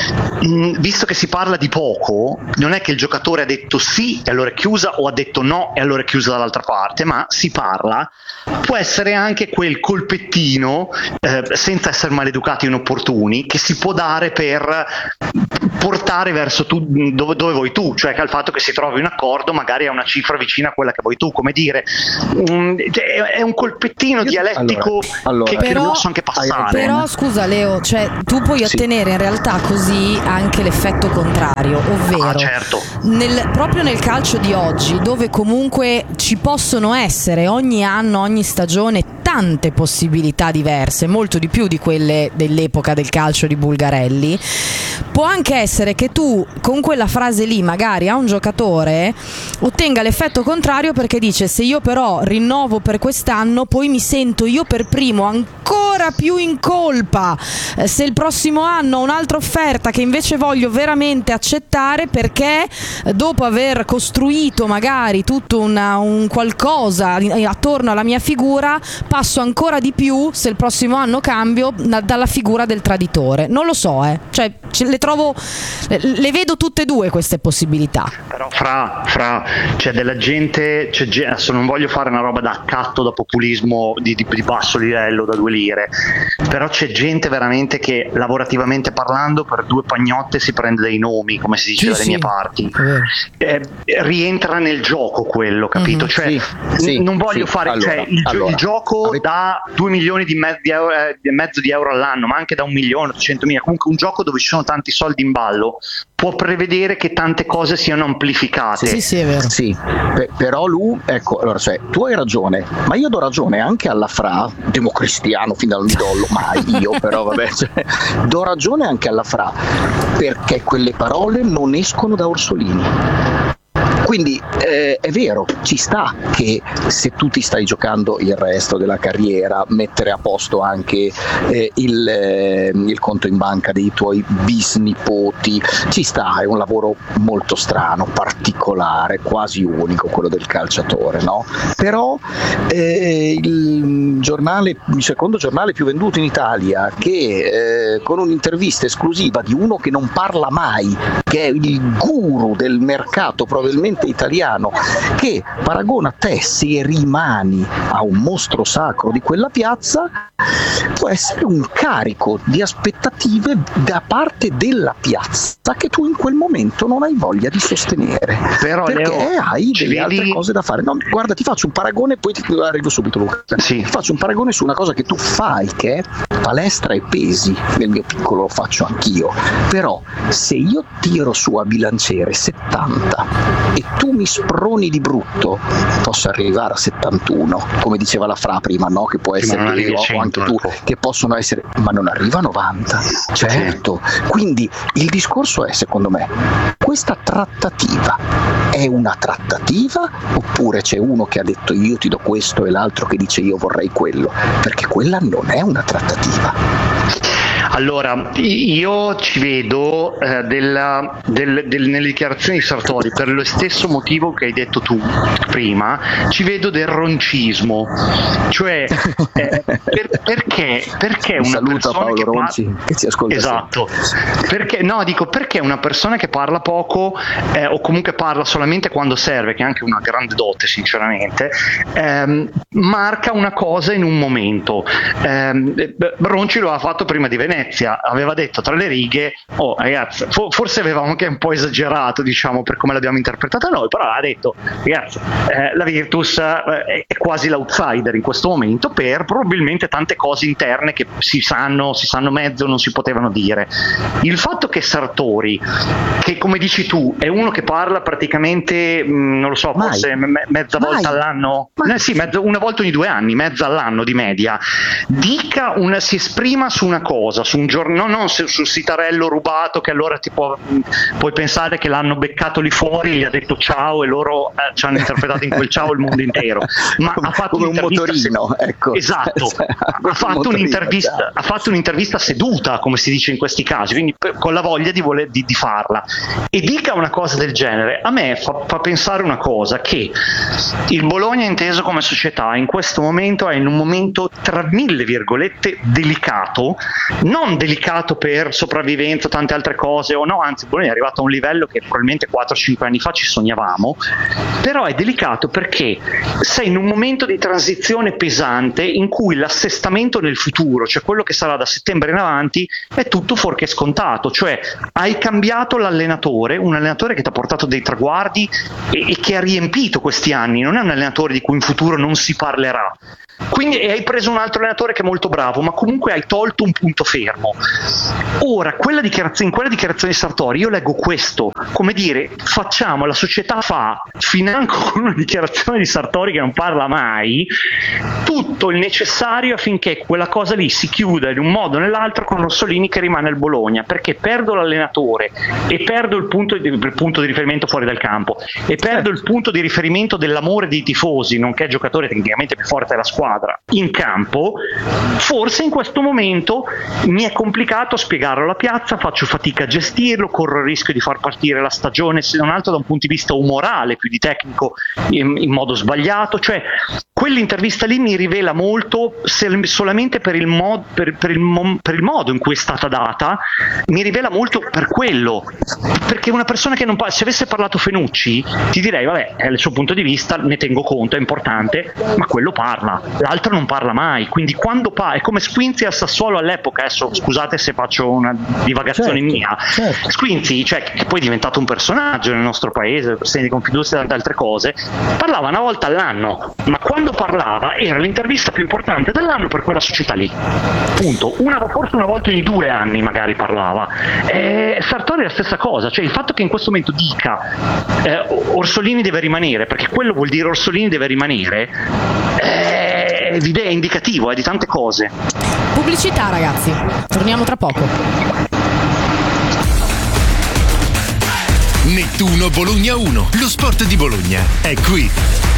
mh, visto che si parla di poco, non è che il giocatore ha detto sì e allora è chiusa, o ha detto no e allora è chiusa dall'altra parte, ma si parla. Può essere anche quel colpettino, eh, senza essere maleducati e inopportuni, che si può dare per portare verso tu, dove, dove vuoi tu, cioè che al fatto che si trovi un accordo magari a una cifra vicina a quella che vuoi tu, come dire, um, è un colpettino dialettico allora, allora, che, però, che posso anche passare. Però scusa Leo, cioè tu puoi sì. ottenere in realtà così anche l'effetto contrario, ovvero ah, certo. nel, proprio nel calcio di oggi, dove comunque ci possono essere ogni anno, ogni stagione tante possibilità diverse, molto di più di quelle dell'epoca del calcio di Bulgarelli, può anche essere che tu con quella frase lì magari a un giocatore ottenga l'effetto contrario, perché dice: se io però rinnovo per quest'anno, poi mi sento io per primo ancora più in colpa eh, se il prossimo anno ho un'altra offerta che invece voglio veramente accettare, perché eh, dopo aver costruito magari tutto una, un qualcosa attorno alla mia figura, passo ancora di più, se il prossimo anno cambio, da, dalla figura del traditore. Non lo so, eh. Cioè le trovo, le vedo tutte e due queste possibilità. Però fra, fra c'è della gente, c'è, adesso non voglio fare una roba da accatto, da populismo di, di, di basso livello, da due lire, però c'è gente veramente che lavorativamente parlando per due pagnotte si prende dei nomi, come si dice sì, dalle sì. mie parti, eh, rientra nel gioco quello, capito? Mm-hmm, cioè sì, sì, non voglio sì. fare allora, cioè, il, allora, il gioco avete... da due milioni di mezzo di, euro, eh, mezzo di euro all'anno, ma anche da un milione ottocentomila, comunque un gioco dove ci sono tanti soldi in ballo, può prevedere che tante cose siano amplificate. Sì, sì, è vero. Sì, Pe- però lui, ecco, allora, cioè, tu hai ragione, ma io do ragione anche alla Fra, democristiano fin dal midollo, mai io, però vabbè, cioè, do ragione anche alla Fra, perché quelle parole non escono da Orsolini. Quindi eh, è vero, ci sta che se tu ti stai giocando il resto della carriera, mettere a posto anche eh, il, eh, il conto in banca dei tuoi bisnipoti, ci sta, è un lavoro molto strano, particolare, quasi unico quello del calciatore, no? Però eh, il giornale, il secondo giornale più venduto in Italia, che eh, con un'intervista esclusiva di uno che non parla mai, che è il guru del mercato probabilmente italiano, che paragona te se rimani a un mostro sacro di quella piazza, può essere un carico di aspettative da parte della piazza che tu in quel momento non hai voglia di sostenere. Però perché Leo, hai delle vedi... altre cose da fare. No, guarda, ti faccio un paragone, poi ti arrivo subito, Luca. Sì. Ti faccio un paragone su una cosa che tu fai, che è palestra e pesi. Nel mio piccolo lo faccio anch'io, però se io tiro su a bilanciere settanta e tu mi sproni di brutto, posso arrivare a settantuno, come diceva la Fra prima, no? Che può essere sì, o anche tu, che possono essere, ma non arriva a novanta, certo. Sì. Quindi il discorso è, secondo me, questa trattativa è una trattativa oppure c'è uno che ha detto io ti do questo e l'altro che dice io vorrei quello, perché quella non è una trattativa. Allora, io ci vedo eh, della, del, del, nelle dichiarazioni di Sartori, per lo stesso motivo che hai detto tu prima, ci vedo del roncismo, cioè eh, per, perché, perché una saluta persona Paolo che Ronci parla... che ci ascolta esatto, perché, no, dico perché una persona che parla poco eh, o comunque parla solamente quando serve, che è anche una grande dote sinceramente, ehm, marca una cosa in un momento. ehm, Ronci lo ha fatto prima di Venezia, Venezia aveva detto tra le righe: oh ragazzi, fo- forse avevamo anche un po' esagerato, diciamo, per come l'abbiamo interpretata noi, però ha detto ragazzi, eh, la Virtus eh, è quasi l'outsider in questo momento per probabilmente tante cose interne che si sanno, si sanno mezzo, non si potevano dire. Il fatto che Sartori, che come dici tu è uno che parla praticamente mh, non lo so, Mai. forse me- mezza Mai. volta all'anno, eh, sì, mezzo, una volta ogni due anni, mezza all'anno di media, dica una, si esprima su una cosa, su un giorno, non su, sul sitarello rubato che allora tipo mh, puoi pensare che l'hanno beccato lì fuori, gli ha detto ciao e loro eh, ci hanno interpretato in quel ciao il mondo intero, ma ha fatto come un un'intervista motorino, ecco. Esatto, ha fatto, motorino, un'intervista, ha fatto un'intervista seduta, come si dice in questi casi, quindi per, con la voglia di, voler, di, di farla, e dica una cosa del genere. A me fa, fa pensare una cosa, che il Bologna inteso come società in questo momento è in un momento tra mille virgolette delicato, non delicato per sopravvivenza, tante altre cose, o no, anzi il Bologna è arrivato a un livello che probabilmente quattro cinque anni fa ci sognavamo, però è delicato perché sei in un momento di transizione pesante in cui l'assestamento nel futuro, cioè quello che sarà da settembre in avanti, è tutto fuorché scontato, cioè hai cambiato l'allenatore, un allenatore che ti ha portato dei traguardi e, e che ha riempito questi anni, non è un allenatore di cui in futuro non si parlerà. Quindi hai preso un altro allenatore che è molto bravo, ma comunque hai tolto un punto fermo. Ora, quella dichiarazione, in quella dichiarazione di Sartori io leggo questo, come dire, facciamo, la società fa, financo con una dichiarazione di Sartori che non parla mai, tutto il necessario affinché quella cosa lì si chiuda in un modo o nell'altro con Orsolini che rimane al Bologna, perché perdo l'allenatore e perdo il punto di, il punto di riferimento fuori dal campo e perdo il punto di riferimento dell'amore dei tifosi, nonché giocatore tecnicamente più forte della squadra in campo. Forse in questo momento mi è complicato spiegarlo alla piazza, faccio fatica a gestirlo, corro il rischio di far partire la stagione, se non altro da un punto di vista umorale più di tecnico, in, in modo sbagliato. Cioè quell'intervista lì mi rivela molto, se, solamente per il, mod, per, per, il, per il modo in cui è stata data, mi rivela molto per quello, perché una persona che non parla, se avesse parlato Fenucci ti direi vabbè, è il suo punto di vista, ne tengo conto, è importante, ma quello parla, l'altro non parla mai, quindi quando parla è come Squinzi al Sassuolo all'epoca. Adesso scusate se faccio una divagazione, certo, mia, certo. Squinzi, cioè, che poi è diventato un personaggio nel nostro paese, presidente di Confindustria e tante altre cose, parlava una volta all'anno, ma quando parlava era l'intervista più importante dell'anno per quella società lì, punto. Una, forse una volta ogni due anni magari parlava. E Sartori è la stessa cosa, cioè il fatto che in questo momento dica eh, Orsolini deve rimanere, perché quello vuol dire Orsolini deve rimanere, eh, è indicativo, è di tante cose. Pubblicità, ragazzi, torniamo tra poco. Nettuno Bologna uno, lo sport di Bologna è qui.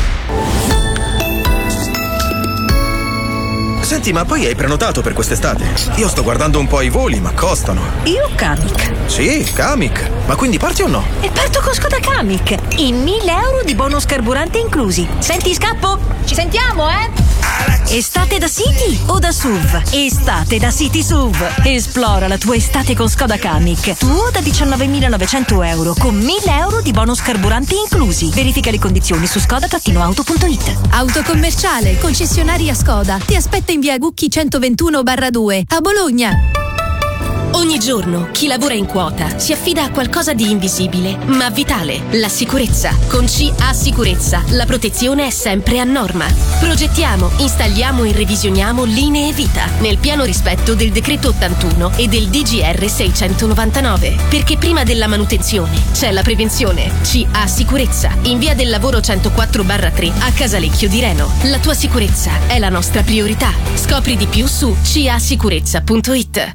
Senti, ma poi hai prenotato per quest'estate? Io sto guardando un po' i voli, ma costano. Io Kamiq. Sì, Kamiq. Ma quindi parti o no? E parto con Skoda Kamiq. E mille euro di bonus carburante inclusi. Senti, scappo? Ci sentiamo, eh? Estate da City o da S U V? Estate da City S U V. Esplora la tua estate con Skoda Kamiq. Tuo da diciannovemilanovecento euro con mille euro di bonus carburanti inclusi. Verifica le condizioni su skoda auto punto it. Autocommerciale, concessionaria Skoda. Ti aspetta in via Gucchi centoventuno barra due a Bologna. Ogni giorno chi lavora in quota si affida a qualcosa di invisibile ma vitale: la sicurezza. Con C A Sicurezza la protezione è sempre a norma. Progettiamo, installiamo e revisioniamo linee vita nel pieno rispetto del decreto ottantuno e del D G R seicentonovantanove, perché prima della manutenzione c'è la prevenzione. C A Sicurezza in via del Lavoro centoquattro barra tre a Casalecchio di Reno. La tua sicurezza è la nostra priorità. Scopri di più su c a sicurezza punto it.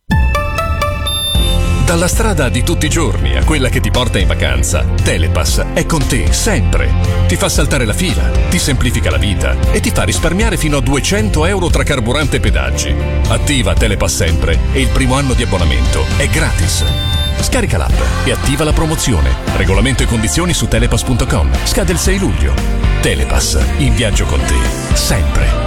Dalla strada di tutti i giorni a quella che ti porta in vacanza, Telepass è con te sempre. Ti fa saltare la fila, ti semplifica la vita e ti fa risparmiare fino a duecento euro tra carburante e pedaggi. Attiva Telepass sempre e il primo anno di abbonamento è gratis. Scarica l'app e attiva la promozione. Regolamento e condizioni su telepass punto com. Scade il sei luglio. Telepass, in viaggio con te, sempre.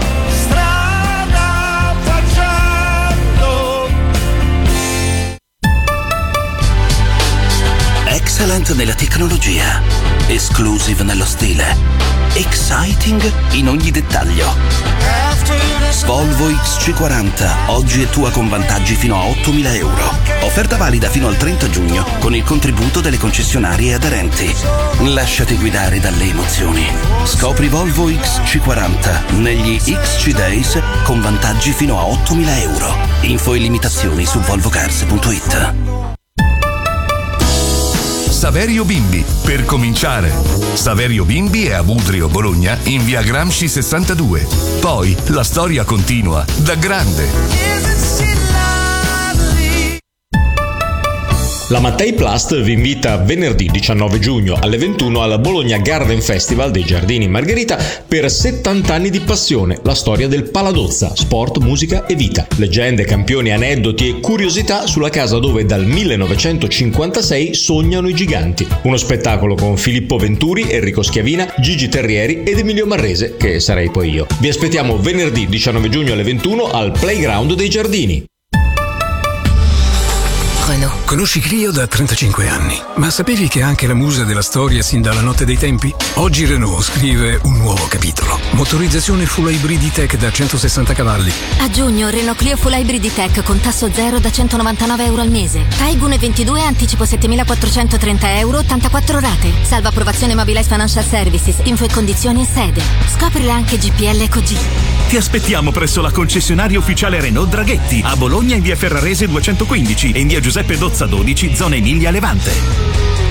Excellent nella tecnologia, exclusive nello stile, exciting in ogni dettaglio. Volvo X C quaranta, oggi è tua con vantaggi fino a ottomila euro. Offerta valida fino al trenta giugno con il contributo delle concessionarie aderenti. Lasciati guidare dalle emozioni. Scopri Volvo X C quaranta negli X C Days con vantaggi fino a ottomila euro. Info e limitazioni su volvocars punto it. Saverio Bimbi, per cominciare. Saverio Bimbi è a Budrio, Bologna, in via Gramsci sessantadue. Poi la storia continua, da grande. La Mattei Plast vi invita venerdì diciannove giugno alle ventuno al Bologna Garden Festival dei Giardini Margherita per settanta anni di passione, la storia del Paladozza, sport, musica e vita. Leggende, campioni, aneddoti e curiosità sulla casa dove dal millenovecentocinquantasei sognano i giganti. Uno spettacolo con Filippo Venturi, Enrico Schiavina, Gigi Terrieri ed Emilio Marrese, che sarei poi io. Vi aspettiamo venerdì diciannove giugno alle ventuno al Playground dei Giardini. Conosci Clio da trentacinque anni, ma sapevi che è anche la musa della storia sin dalla notte dei tempi? Oggi Renault scrive un nuovo capitolo. Motorizzazione full hybrid E-Tech da centosessanta cavalli. A giugno Renault Clio Full Hybrid E-Tech con tasso zero da centonovantanove euro al mese. Taigun ventidue anticipo settemilaquattrocentotrenta euro, ottantaquattro rate. Salva approvazione Mobilize Financial Services, info e condizioni in sede. Scoprile anche G P L EcoG. Ti aspettiamo presso la concessionaria ufficiale Renault Draghetti a Bologna in via Ferrarese duecentoquindici e in via Giuseppe Dozza dodici, zona Emilia Levante.